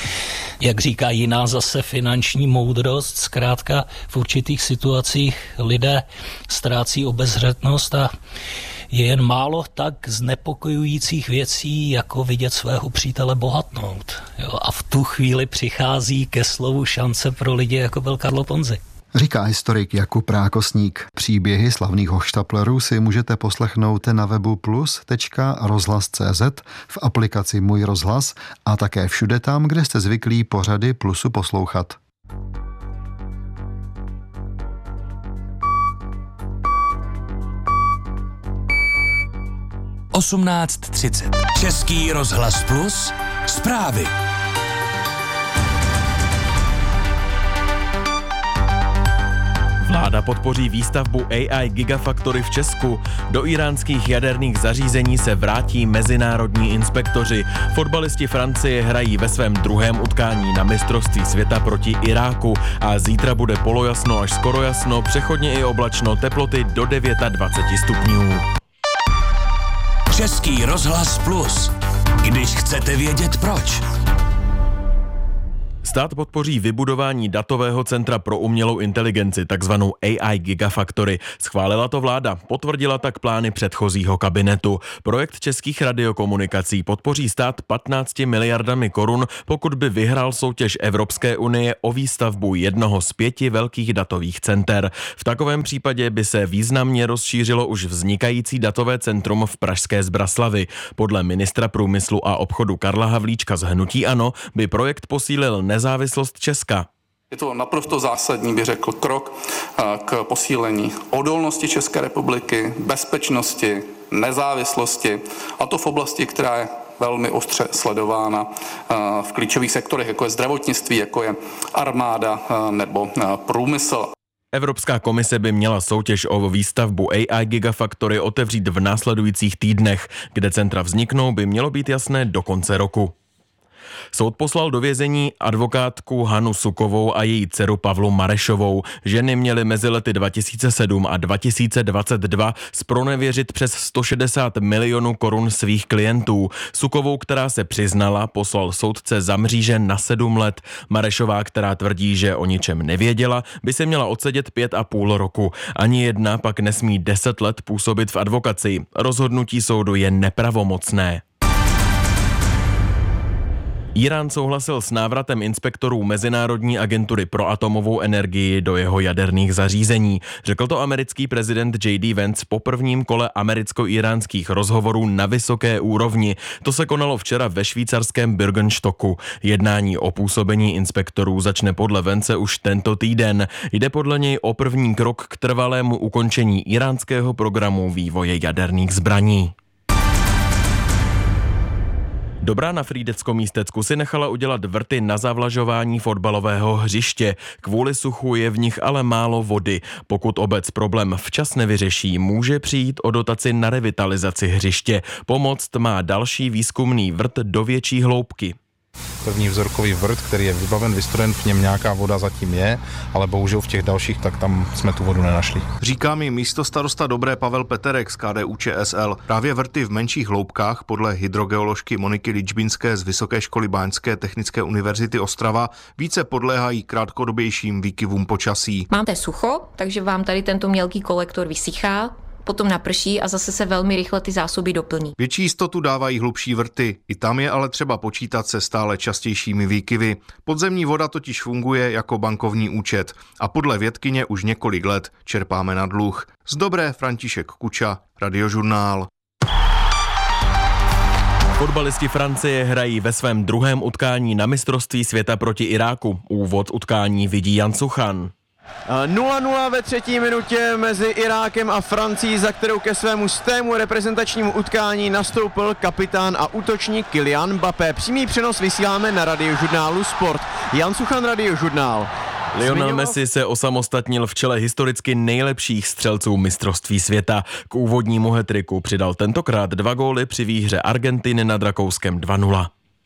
Jak říká jiná zase finanční moudrost, zkrátka v určitých situacích lidé ztrácí obezřetnost a je jen málo tak znepokojujících věcí, jako vidět svého přítele bohatnout. Jo. A v tu chvíli přichází ke slovu šance pro lidi, jako byl Carlo Ponzi. Říká historik Jakub Rákosník. Příběhy slavných hochštaplerů si můžete poslechnout na webu plus tečka rozhlas tečka cé zet, v aplikaci Můj rozhlas a také všude tam, kde jste zvyklí pořady Plusu poslouchat. osmnáct třicet. Český rozhlas Plus. Zprávy. Vláda podpoří výstavbu A I Gigafactory v Česku. Do iránských jaderných zařízení se vrátí mezinárodní inspektoři. Fotbalisti Francie hrají ve svém druhém utkání na mistrovství světa proti Iráku a zítra bude polojasno až skoro jasno, přechodně i oblačno, teploty do dvacet devět stupňů. Český rozhlas Plus. Když chcete vědět proč. Stát podpoří vybudování datového centra pro umělou inteligenci, takzvanou A I Gigafactory. Schválila to vláda, potvrdila tak plány předchozího kabinetu. Projekt českých radiokomunikací podpoří stát patnácti miliardami korun, pokud by vyhrál soutěž Evropské unie o výstavbu jednoho z pěti velkých datových center. V takovém případě by se významně rozšířilo už vznikající datové centrum v pražské Zbraslavi. Podle ministra průmyslu a obchodu Karla Havlíčka z hnutí ANO by projekt posílil nezávislost Česka. Je to naprosto zásadní, bych řekl, krok k posílení odolnosti České republiky, bezpečnosti, nezávislosti, a to v oblasti, která je velmi ostře sledována v klíčových sektorech, jako je zdravotnictví, jako je armáda nebo průmysl. Evropská komise by měla soutěž o výstavbu A I Gigafactory otevřít v následujících týdnech. Kde centra vzniknou, by mělo být jasné do konce roku. Soud poslal do vězení advokátku Hanu Sukovou a její dceru Pavlu Marešovou. Ženy měly mezi lety dva tisíce sedm a dva tisíce dvacet dva zpronevěřit přes sto šedesát milionů korun svých klientů. Sukovou, která se přiznala, poslal soudce za mříže na sedm let. Marešová, která tvrdí, že o ničem nevěděla, by se měla odsedět pět a půl roku. Ani jedna pak nesmí deset let působit v advokacii. Rozhodnutí soudu je nepravomocné. Irán souhlasil s návratem inspektorů Mezinárodní agentury pro atomovou energii do jeho jaderných zařízení. Řekl to americký prezident J D Vance po prvním kole americko-iránských rozhovorů na vysoké úrovni. To se konalo včera ve švýcarském Bürgenstocku. Jednání o působení inspektorů začne podle Vance už tento týden. Jde podle něj o první krok k trvalému ukončení iránského programu vývoje jaderných zbraní. Dobrá na Frýdecko-Místecku si nechala udělat vrty na zavlažování fotbalového hřiště. Kvůli suchu je v nich ale málo vody. Pokud obec problém včas nevyřeší, může přijít o dotaci na revitalizaci hřiště. Pomoct má další výzkumný vrt do větší hloubky. První vzorkový vrt, který je vybaven, vystrojen, v něm nějaká voda zatím je, ale bohužel v těch dalších, tak tam jsme tu vodu nenašli. Říká mi místostarosta Dobré Pavel Peterek z K D U Č S L. Právě vrty v menších hloubkách podle hydrogeoložky Moniky Ličbinské z Vysoké školy Báňské technické univerzity Ostrava více podléhají krátkodobějším výkyvům počasí. Máte sucho, takže vám tady tento mělký kolektor vysychá, potom naprší a zase se velmi rychle ty zásoby doplní. Větší jistotu dávají hlubší vrty. I tam je ale třeba počítat se stále častějšími výkyvy. Podzemní voda totiž funguje jako bankovní účet a podle vědkyně už několik let čerpáme na dluh. Z Dobré František Kuča, Radiožurnál. Fotbalisti Francie hrají ve svém druhém utkání na mistrovství světa proti Iráku. Úvod utkání vidí Jan Suchan. nula nula ve třetí minutě mezi Irákem a Francií, za kterou ke svému stému reprezentačnímu utkání nastoupil kapitán a útočník Kylian Mbappé. Přímý přenos vysíláme na Radiožurnálu Sport. Jan Suchan, Radiožurnál. Lionel Messi se osamostatnil v čele historicky nejlepších střelců mistrovství světa. K úvodnímu hat-tricku přidal tentokrát dva góly při výhře Argentiny nad Rakouskem dva nula.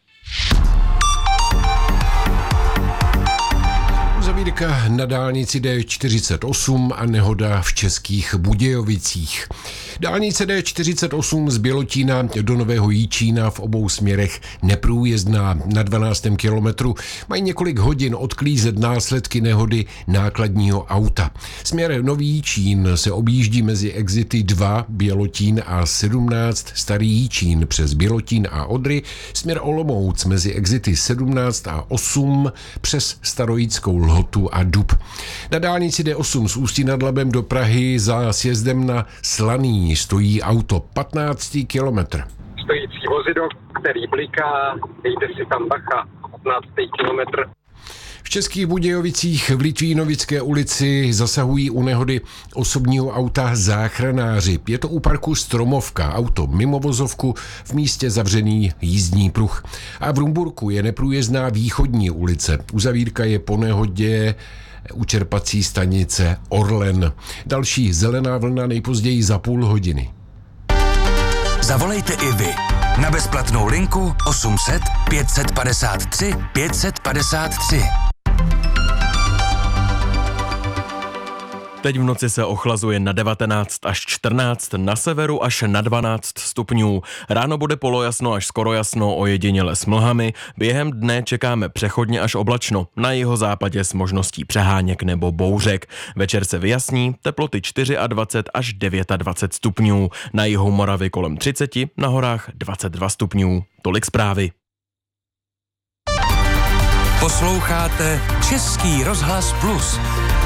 Zavírka na dálnici D čtyřicet osm a nehoda v Českých Budějovicích. Dálnice D čtyřicet osm z Bělotína do Nového Jičína v obou směrech neprůjezdná. Na dvanáctém kilometru mají několik hodin odklízet následky nehody nákladního auta. Směr Nový Jičín se objíždí mezi exity dva Bělotín a sedmnáct Starý Jičín přes Bělotín a Odry. Směr Olomouc mezi exity sedmnáct a osm přes Starojickou Lhotu a Dub. Na dálnici D osm z Ústí nad Labem do Prahy za sjezdem na Slaný stojí auto patnáctý kilometr. Stojící vozidlo, který bliká, dejte si tam bacha, patnáctý kilometr. V Českých Budějovicích v Litvínovické ulici zasahují u nehody osobního auta záchranáři. Je to u parku Stromovka, auto mimo vozovku, v místě zavřený jízdní pruh. A v Rumburku je neprůjezdná východní ulice. Uzavírka je po nehodě u čerpací stanice Orlen. Další zelená vlna nejpozději za půl hodiny. Zavolejte i vy na bezplatnou linku osm set pět set padesát tři pět set padesát tři. Teď v noci se ochlazuje na devatenáct až čtrnáct, na severu až na dvanáct stupňů. Ráno bude polojasno až skoro jasno, ojediněle s mlhami. Během dne čekáme přechodně až oblačno. Na jihozápadě s možností přeháněk nebo bouřek. Večer se vyjasní, teploty dvacet čtyři až dvacet devět stupňů. Na jihu Moravy kolem třicet, na horách dvacet dva stupňů. Tolik zprávy. Posloucháte Český rozhlas Plus.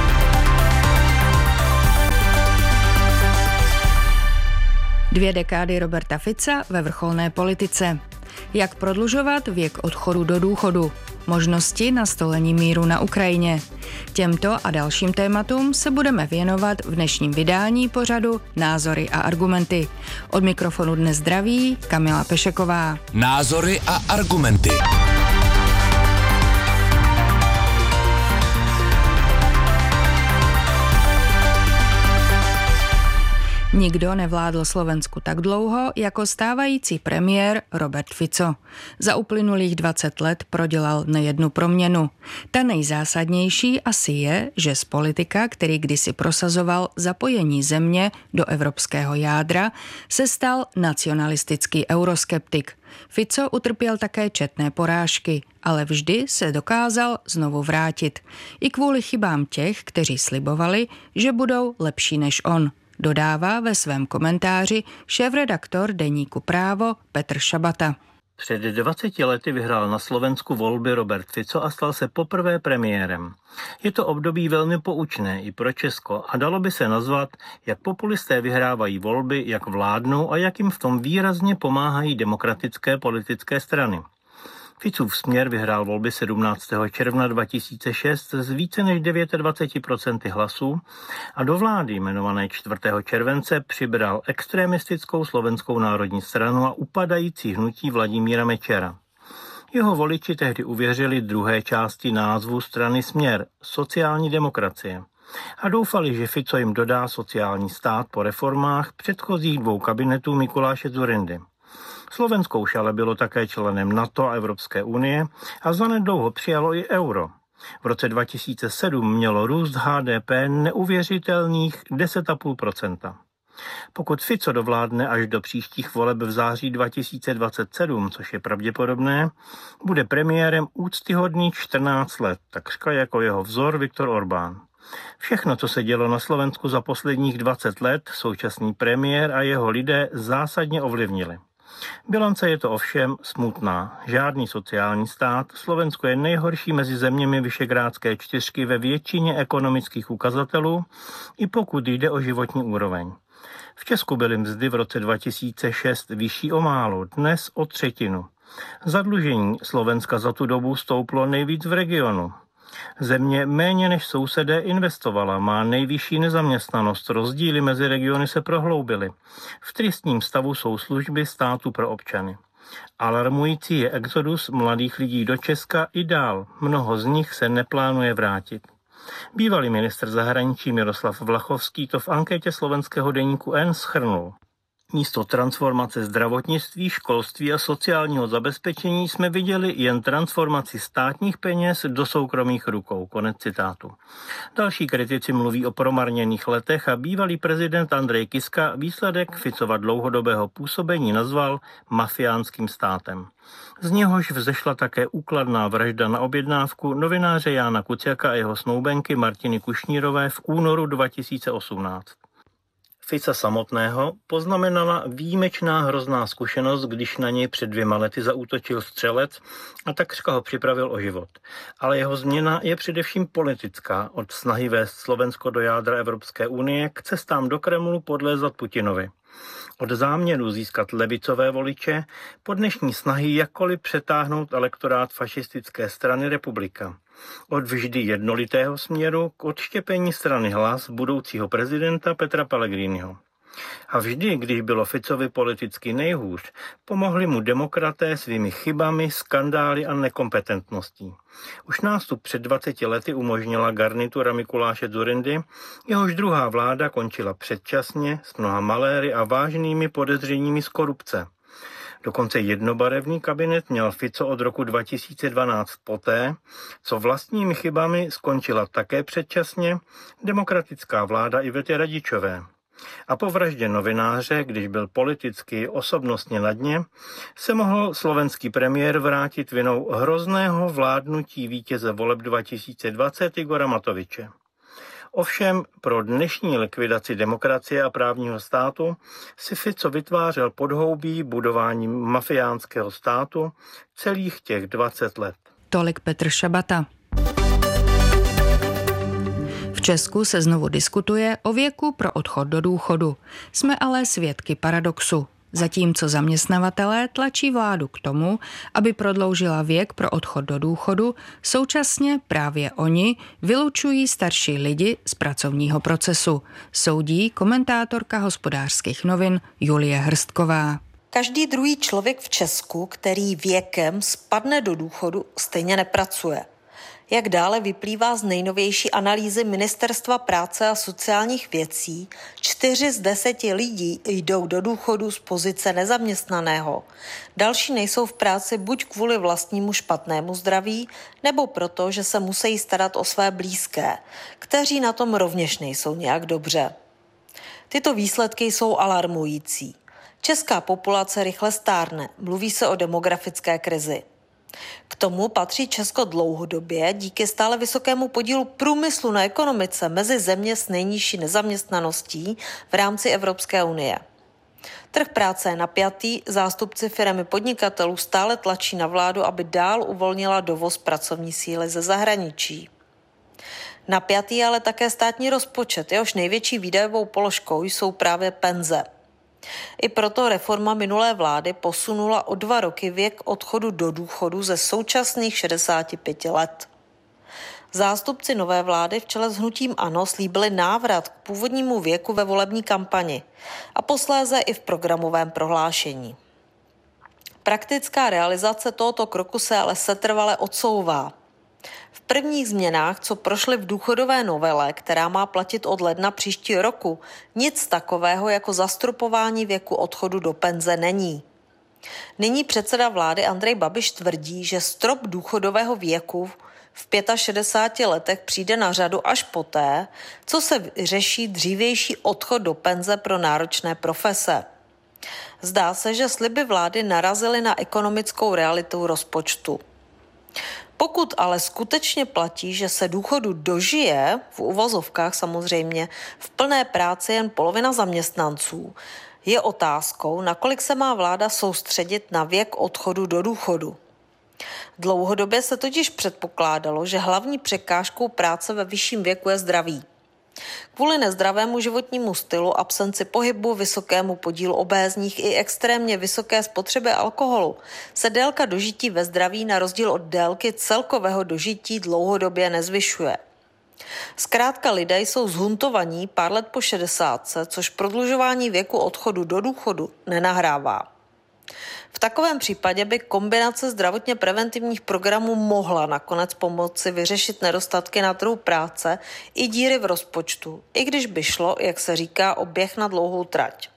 Dvě dekády Roberta Fica ve vrcholné politice. Jak prodlužovat věk odchodu do důchodu? Možnosti nastolení míru na Ukrajině. Těmto a dalším tématům se budeme věnovat v dnešním vydání pořadu Názory a argumenty. Od mikrofonu dnes zdraví Kamila Pešeková. Názory a argumenty. Nikdo nevládl Slovensku tak dlouho jako stávající premiér Robert Fico. Za uplynulých dvacet let prodělal nejednu proměnu. Ta nejzásadnější asi je, že z politika, který kdysi prosazoval zapojení země do evropského jádra, se stal nacionalistický euroskeptik. Fico utrpěl také četné porážky, ale vždy se dokázal znovu vrátit. I kvůli chybám těch, kteří slibovali, že budou lepší než on. Dodává ve svém komentáři šéfredaktor deníku Právo Petr Šabata. Před dvaceti lety vyhrál na Slovensku volby Robert Fico a stal se poprvé premiérem. Je to období velmi poučné i pro Česko a dalo by se nazvat, jak populisté vyhrávají volby, jak vládnou a jak jim v tom výrazně pomáhají demokratické politické strany. Ficův Směr vyhrál volby sedmnáctého června dva tisíce šest z více než dvacet devět procent hlasů a do vlády jmenované čtvrtého července přibral extremistickou Slovenskou národní stranu a upadající hnutí Vladimíra Mečera. Jeho voliči tehdy uvěřili druhé části názvu strany Směr, sociální demokracie, a doufali, že Fico jim dodá sociální stát po reformách předchozích dvou kabinetů Mikuláše Dzurindy. Slovensko už ale bylo také členem NATO a Evropské unie a zanedlouho přijalo i euro. V roce dva tisíce sedm mělo růst H D P neuvěřitelných deset celá pět procenta. Pokud Fico dovládne až do příštích voleb v září dva tisíce dvacet sedm, což je pravděpodobné, bude premiérem úctyhodný čtrnáct let, takřka jako jeho vzor Viktor Orbán. Všechno, co se dělo na Slovensku za posledních dvacet let, současný premiér a jeho lidé zásadně ovlivnili. Bilance je to ovšem smutná. Žádný sociální stát. Slovensko je nejhorší mezi zeměmi Visegrádské čtyřky ve většině ekonomických ukazatelů, i pokud jde o životní úroveň. V Česku byly mzdy v roce dva tisíce šest vyšší o málo, dnes o třetinu. Zadlužení Slovenska za tu dobu stouplo nejvíc v regionu. Země méně než sousedé investovala, má nejvyšší nezaměstnanost, rozdíly mezi regiony se prohloubily. V tristním stavu jsou služby státu pro občany. Alarmující je exodus mladých lidí do Česka i dál, mnoho z nich se neplánuje vrátit. Bývalý ministr zahraničí Miroslav Vlachovský to v anketě slovenského deníku N shrnul. Místo transformace zdravotnictví, školství a sociálního zabezpečení jsme viděli jen transformaci státních peněz do soukromých rukou. Konec citátu. Další kritici mluví o promarněných letech a bývalý prezident Andrej Kiska výsledek Ficova dlouhodobého působení nazval mafiánským státem. Z něhož vzešla také úkladná vražda na objednávku novináře Jána Kuciaka a jeho snoubenky Martiny Kušnírové v únoru dva tisíce osmnáct. Fica samotného poznamenala výjimečná hrozná zkušenost, když na něj před dvěma lety zaútočil střelec a takřka ho připravil o život. Ale jeho změna je především politická, od snahy vést Slovensko do jádra Evropské unie k cestám do Kremlu podlézat Putinovi. Od záměru získat levicové voliče po dnešní snahy jakkoliv přetáhnout elektorát fašistické strany Republika. od vždy jednolitého směru k odštěpení strany Hlas budoucího prezidenta Petra Pellegriniho. A vždy, když bylo Ficovi politicky nejhůř, pomohli mu demokraté svými chybami, skandály a nekompetentností. Už nástup před dvaceti lety umožnila garnitura Mikuláše Dzurindy, jehož druhá vláda končila předčasně s mnoha maléry a vážnými podezřeními z korupce. Dokonce jednobarevný kabinet měl Fico od roku dva tisíce dvanáct poté, co vlastními chybami skončila také předčasně demokratická vláda Ivety Radičové. A po vraždě novináře, když byl politicky osobnostně na dně, se mohl slovenský premiér vrátit vinou hrozného vládnutí vítěze voleb dva tisíce dvacet Igora Matoviče. Ovšem pro dnešní likvidaci demokracie a právního státu si Fico vytvářel podhoubí budováním mafiánského státu celých těch dvacet let. Tolik Petr Šabata. V Česku se znovu diskutuje o věku pro odchod do důchodu. Jsme ale svědky paradoxu. Zatímco zaměstnavatelé tlačí vládu k tomu, aby prodloužila věk pro odchod do důchodu, současně právě oni vylučují starší lidi z pracovního procesu, soudí komentátorka Hospodářských novin Julie Hrstková. Každý druhý člověk v Česku, který věkem spadne do důchodu, stejně nepracuje. Jak dále vyplývá z nejnovější analýzy Ministerstva práce a sociálních věcí, čtyři z deseti lidí jdou do důchodu z pozice nezaměstnaného. Další nejsou v práci buď kvůli vlastnímu špatnému zdraví, nebo proto, že se musí starat o své blízké, kteří na tom rovněž nejsou nějak dobře. Tyto výsledky jsou alarmující. Česká populace rychle stárne, mluví se o demografické krizi. K tomu patří Česko dlouhodobě díky stále vysokému podílu průmyslu na ekonomice mezi země s nejnižší nezaměstnaností v rámci Evropské unie. Trh práce je napjatý, zástupci firem i podnikatelů stále tlačí na vládu, aby dál uvolnila dovoz pracovní síly ze zahraničí. Napjatý je ale také státní rozpočet, jehož největší výdajovou položkou jsou právě penze. I proto reforma minulé vlády posunula o dva roky věk odchodu do důchodu ze současných šedesáti pěti let. Zástupci nové vlády v čele s hnutím ANO slíbili návrat k původnímu věku ve volební kampani a posléze i v programovém prohlášení. Praktická realizace tohoto kroku se ale setrvale odsouvá. V prvních změnách, co prošly v důchodové novele, která má platit od ledna příštího roku, nic takového jako zastropování věku odchodu do penze není. Nyní předseda vlády Andrej Babiš tvrdí, že strop důchodového věku v šedesáti pěti letech přijde na řadu až poté, co se řeší dřívější odchod do penze pro náročné profese. Zdá se, že sliby vlády narazily na ekonomickou realitu rozpočtu. Pokud ale skutečně platí, že se důchodu dožije, v uvozovkách samozřejmě, v plné práci jen polovina zaměstnanců, je otázkou, nakolik se má vláda soustředit na věk odchodu do důchodu. Dlouhodobě se totiž předpokládalo, že hlavní překážkou práce ve vyšším věku je zdraví. Kvůli nezdravému životnímu stylu, absenci pohybu, vysokému podílu obézních i extrémně vysoké spotřeby alkoholu se délka dožití ve zdraví na rozdíl od délky celkového dožití dlouhodobě nezvyšuje. Zkrátka lidé jsou zhuntovaní pár let po šedesátce, což prodlužování věku odchodu do důchodu nenahrává. V takovém případě by kombinace zdravotně preventivních programů mohla nakonec pomoci vyřešit nedostatky na trhu práce i díry v rozpočtu, i když by šlo, jak se říká, o běh na dlouhou trať.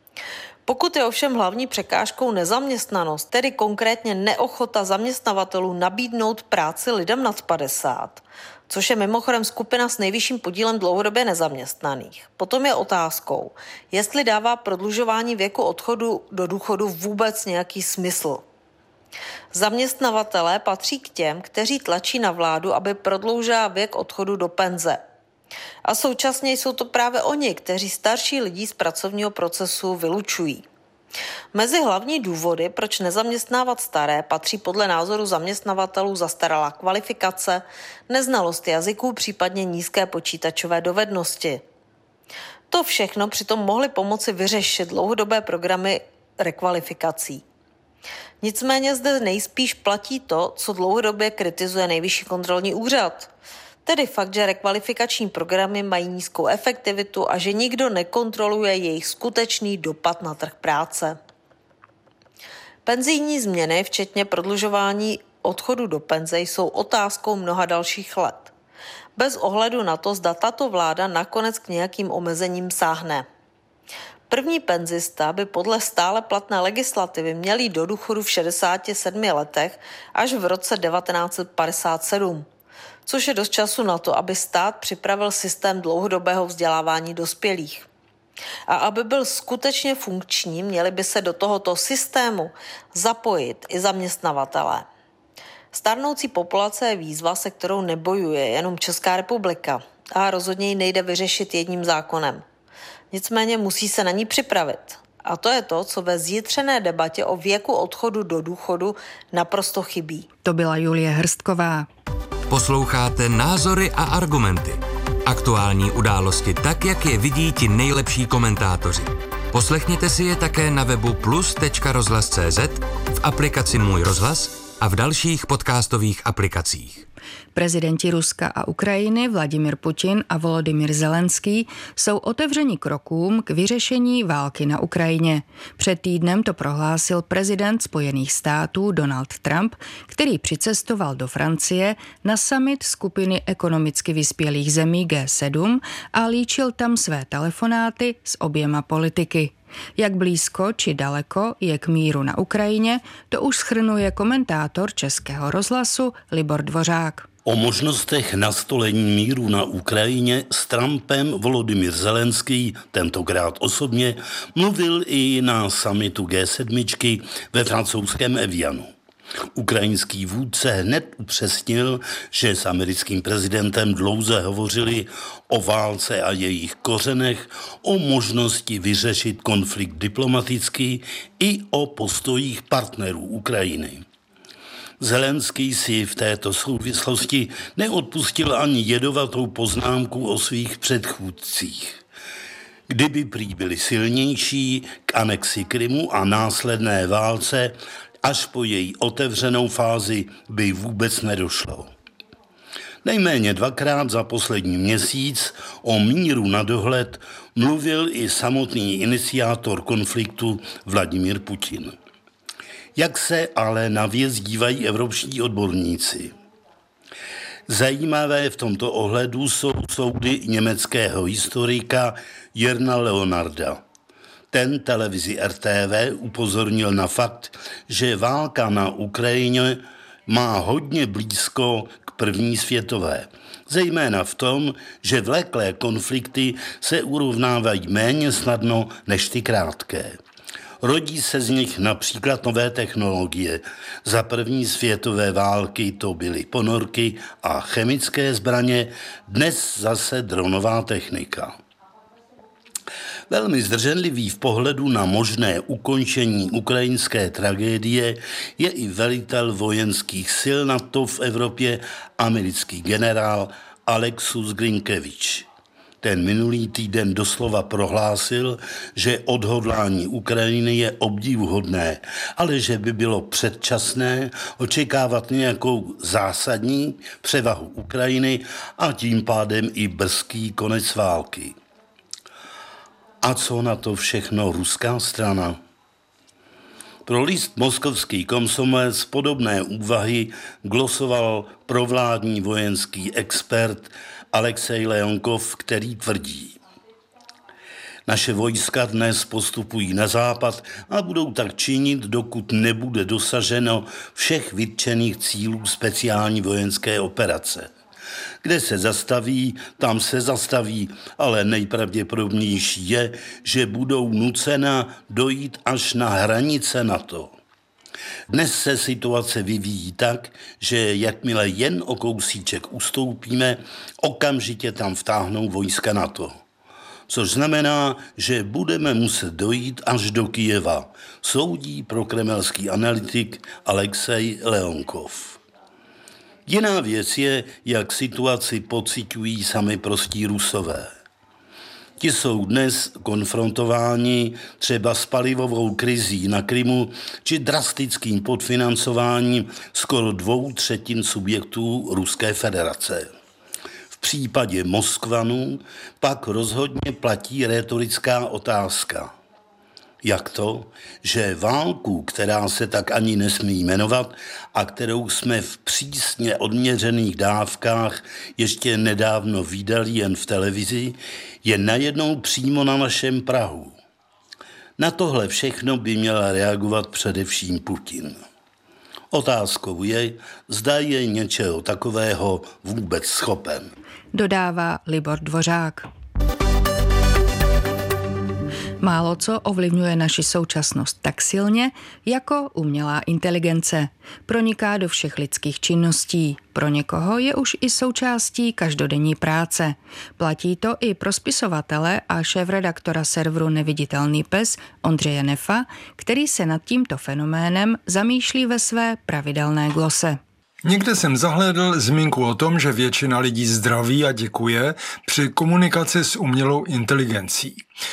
Pokud je ovšem hlavní překážkou nezaměstnanost, tedy konkrétně neochota zaměstnavatelů nabídnout práci lidem nad padesát, což je mimochodem skupina s nejvyšším podílem dlouhodobě nezaměstnaných. Potom je otázkou, jestli dává prodlužování věku odchodu do důchodu vůbec nějaký smysl. Zaměstnavatelé patří k těm, kteří tlačí na vládu, aby prodloužila věk odchodu do penze. A současně jsou to právě oni, kteří starší lidi z pracovního procesu vylučují. Mezi hlavní důvody, proč nezaměstnávat staré, patří podle názoru zaměstnavatelů zastaralá kvalifikace, neznalost jazyků, případně nízké počítačové dovednosti. To všechno přitom mohly pomoci vyřešit dlouhodobé programy rekvalifikací. Nicméně zde nejspíš platí to, co dlouhodobě kritizuje Nejvyšší kontrolní úřad. Tedy fakt, že rekvalifikační programy mají nízkou efektivitu a že nikdo nekontroluje jejich skutečný dopad na trh práce. Penzijní změny, včetně prodlužování odchodu do penze, jsou otázkou mnoha dalších let. Bez ohledu na to, zda tato vláda nakonec k nějakým omezením sáhne. První penzista by podle stále platné legislativy měl jít do důchodu v šedesáti sedmi letech až v roce devatenáct set padesát sedm, což je dost času na to, aby stát připravil systém dlouhodobého vzdělávání dospělých. A aby byl skutečně funkční, měli by se do tohoto systému zapojit i zaměstnavatelé. Stárnoucí populace je výzva, se kterou nebojuje jenom Česká republika a rozhodně ji nejde vyřešit jedním zákonem. Nicméně musí se na ní připravit. A to je to, co ve zjitřené debatě o věku odchodu do důchodu naprosto chybí. To byla Julie Hrstková. Posloucháte Názory a argumenty. Aktuální události tak, jak je vidí ti nejlepší komentátoři. Poslechněte si je také na webu plus tečka rozhlas tečka cé zet, v aplikaci Můj rozhlas a v dalších podcastových aplikacích. Prezidenti Ruska a Ukrajiny Vladimir Putin a Volodymyr Zelenský jsou otevřeni krokům k vyřešení války na Ukrajině. Před týdnem to prohlásil prezident Spojených států Donald Trump, který přicestoval do Francie na summit skupiny ekonomicky vyspělých zemí G sedm a líčil tam své telefonáty s oběma politiky. Jak blízko či daleko je k míru na Ukrajině, to už shrnuje komentátor Českého rozhlasu Libor Dvořák. O možnostech nastolení míru na Ukrajině s Trumpem Volodymyr Zelenský, tentokrát osobně, mluvil i na summitu G sedm ve francouzském Evianu. Ukrajinský vůdce hned upřesnil, že s americkým prezidentem dlouze hovořili o válce a jejich kořenech, o možnosti vyřešit konflikt diplomaticky i o postojích partnerů Ukrajiny. Zelenský si v této souvislosti neodpustil ani jedovatou poznámku o svých předchůdcích. Kdyby prý byli silnější, k anexi Krymu a následné válce až po její otevřenou fázi by vůbec nedošlo. Nejméně dvakrát za poslední měsíc o míru na dohled mluvil i samotný iniciátor konfliktu Vladimír Putin. Jak se ale na věc dívají evropští odborníci? Zajímavé v tomto ohledu jsou soudy německého historika Jirna Leonarda. Ten televizi R T V upozornil na fakt, že válka na Ukrajině má hodně blízko k první světové. Zejména v tom, že vleklé konflikty se urovnávají méně snadno než ty krátké. Rodí se z nich například nové technologie. Za první světové války to byly ponorky a chemické zbraně, dnes zase dronová technika. Velmi zdrženlivý v pohledu na možné ukončení ukrajinské tragédie je i velitel vojenských sil NATO v Evropě, americký generál Alexus Grinkevič. Ten minulý týden doslova prohlásil, že odhodlání Ukrajiny je obdivuhodné, ale že by bylo předčasné očekávat nějakou zásadní převahu Ukrajiny a tím pádem i brzký konec války. A co na to všechno ruská strana? Pro list Moskovský komsomolec podobné úvahy glosoval provládní vojenský expert Alexej Leonkov, který tvrdí: naše vojska dnes postupují na západ a budou tak činit, dokud nebude dosaženo všech vytčených cílů speciální vojenské operace. Kde se zastaví, tam se zastaví, ale nejpravděpodobnější je, že budou nucena dojít až na hranice NATO. Dnes se situace vyvíjí tak, že jakmile jen o kousíček ustoupíme, okamžitě tam vtáhnou vojska NATO. Což znamená, že budeme muset dojít až do Kyjeva, soudí prokremelský analytik Alexej Leonkov. Jiná věc je, jak situaci pociťují sami prostí Rusové. Ti jsou dnes konfrontováni třeba s palivovou krizí na Krymu či drastickým podfinancováním skoro dvou třetin subjektů Ruské federace. V případě Moskvanů pak rozhodně platí rétorická otázka. Jak to, že válku, která se tak ani nesmí jmenovat a kterou jsme v přísně odměřených dávkách ještě nedávno vídali jen v televizi, je najednou přímo na našem prahu. Na tohle všechno by měl reagovat především Putin. Otázkou je, zda je něčeho takového vůbec schopen. Dodává Libor Dvořák. Málo co ovlivňuje naši současnost tak silně, jako umělá inteligence. Proniká do všech lidských činností. Pro někoho je už i součástí každodenní práce. Platí to i pro spisovatele a šéfredaktora serveru Neviditelný pes Ondřeje Nefa, který se nad tímto fenoménem zamýšlí ve své pravidelné glose. Někde jsem zahlédl zmínku o tom, že většina lidí zdraví a děkuje při komunikaci s umělou inteligencí.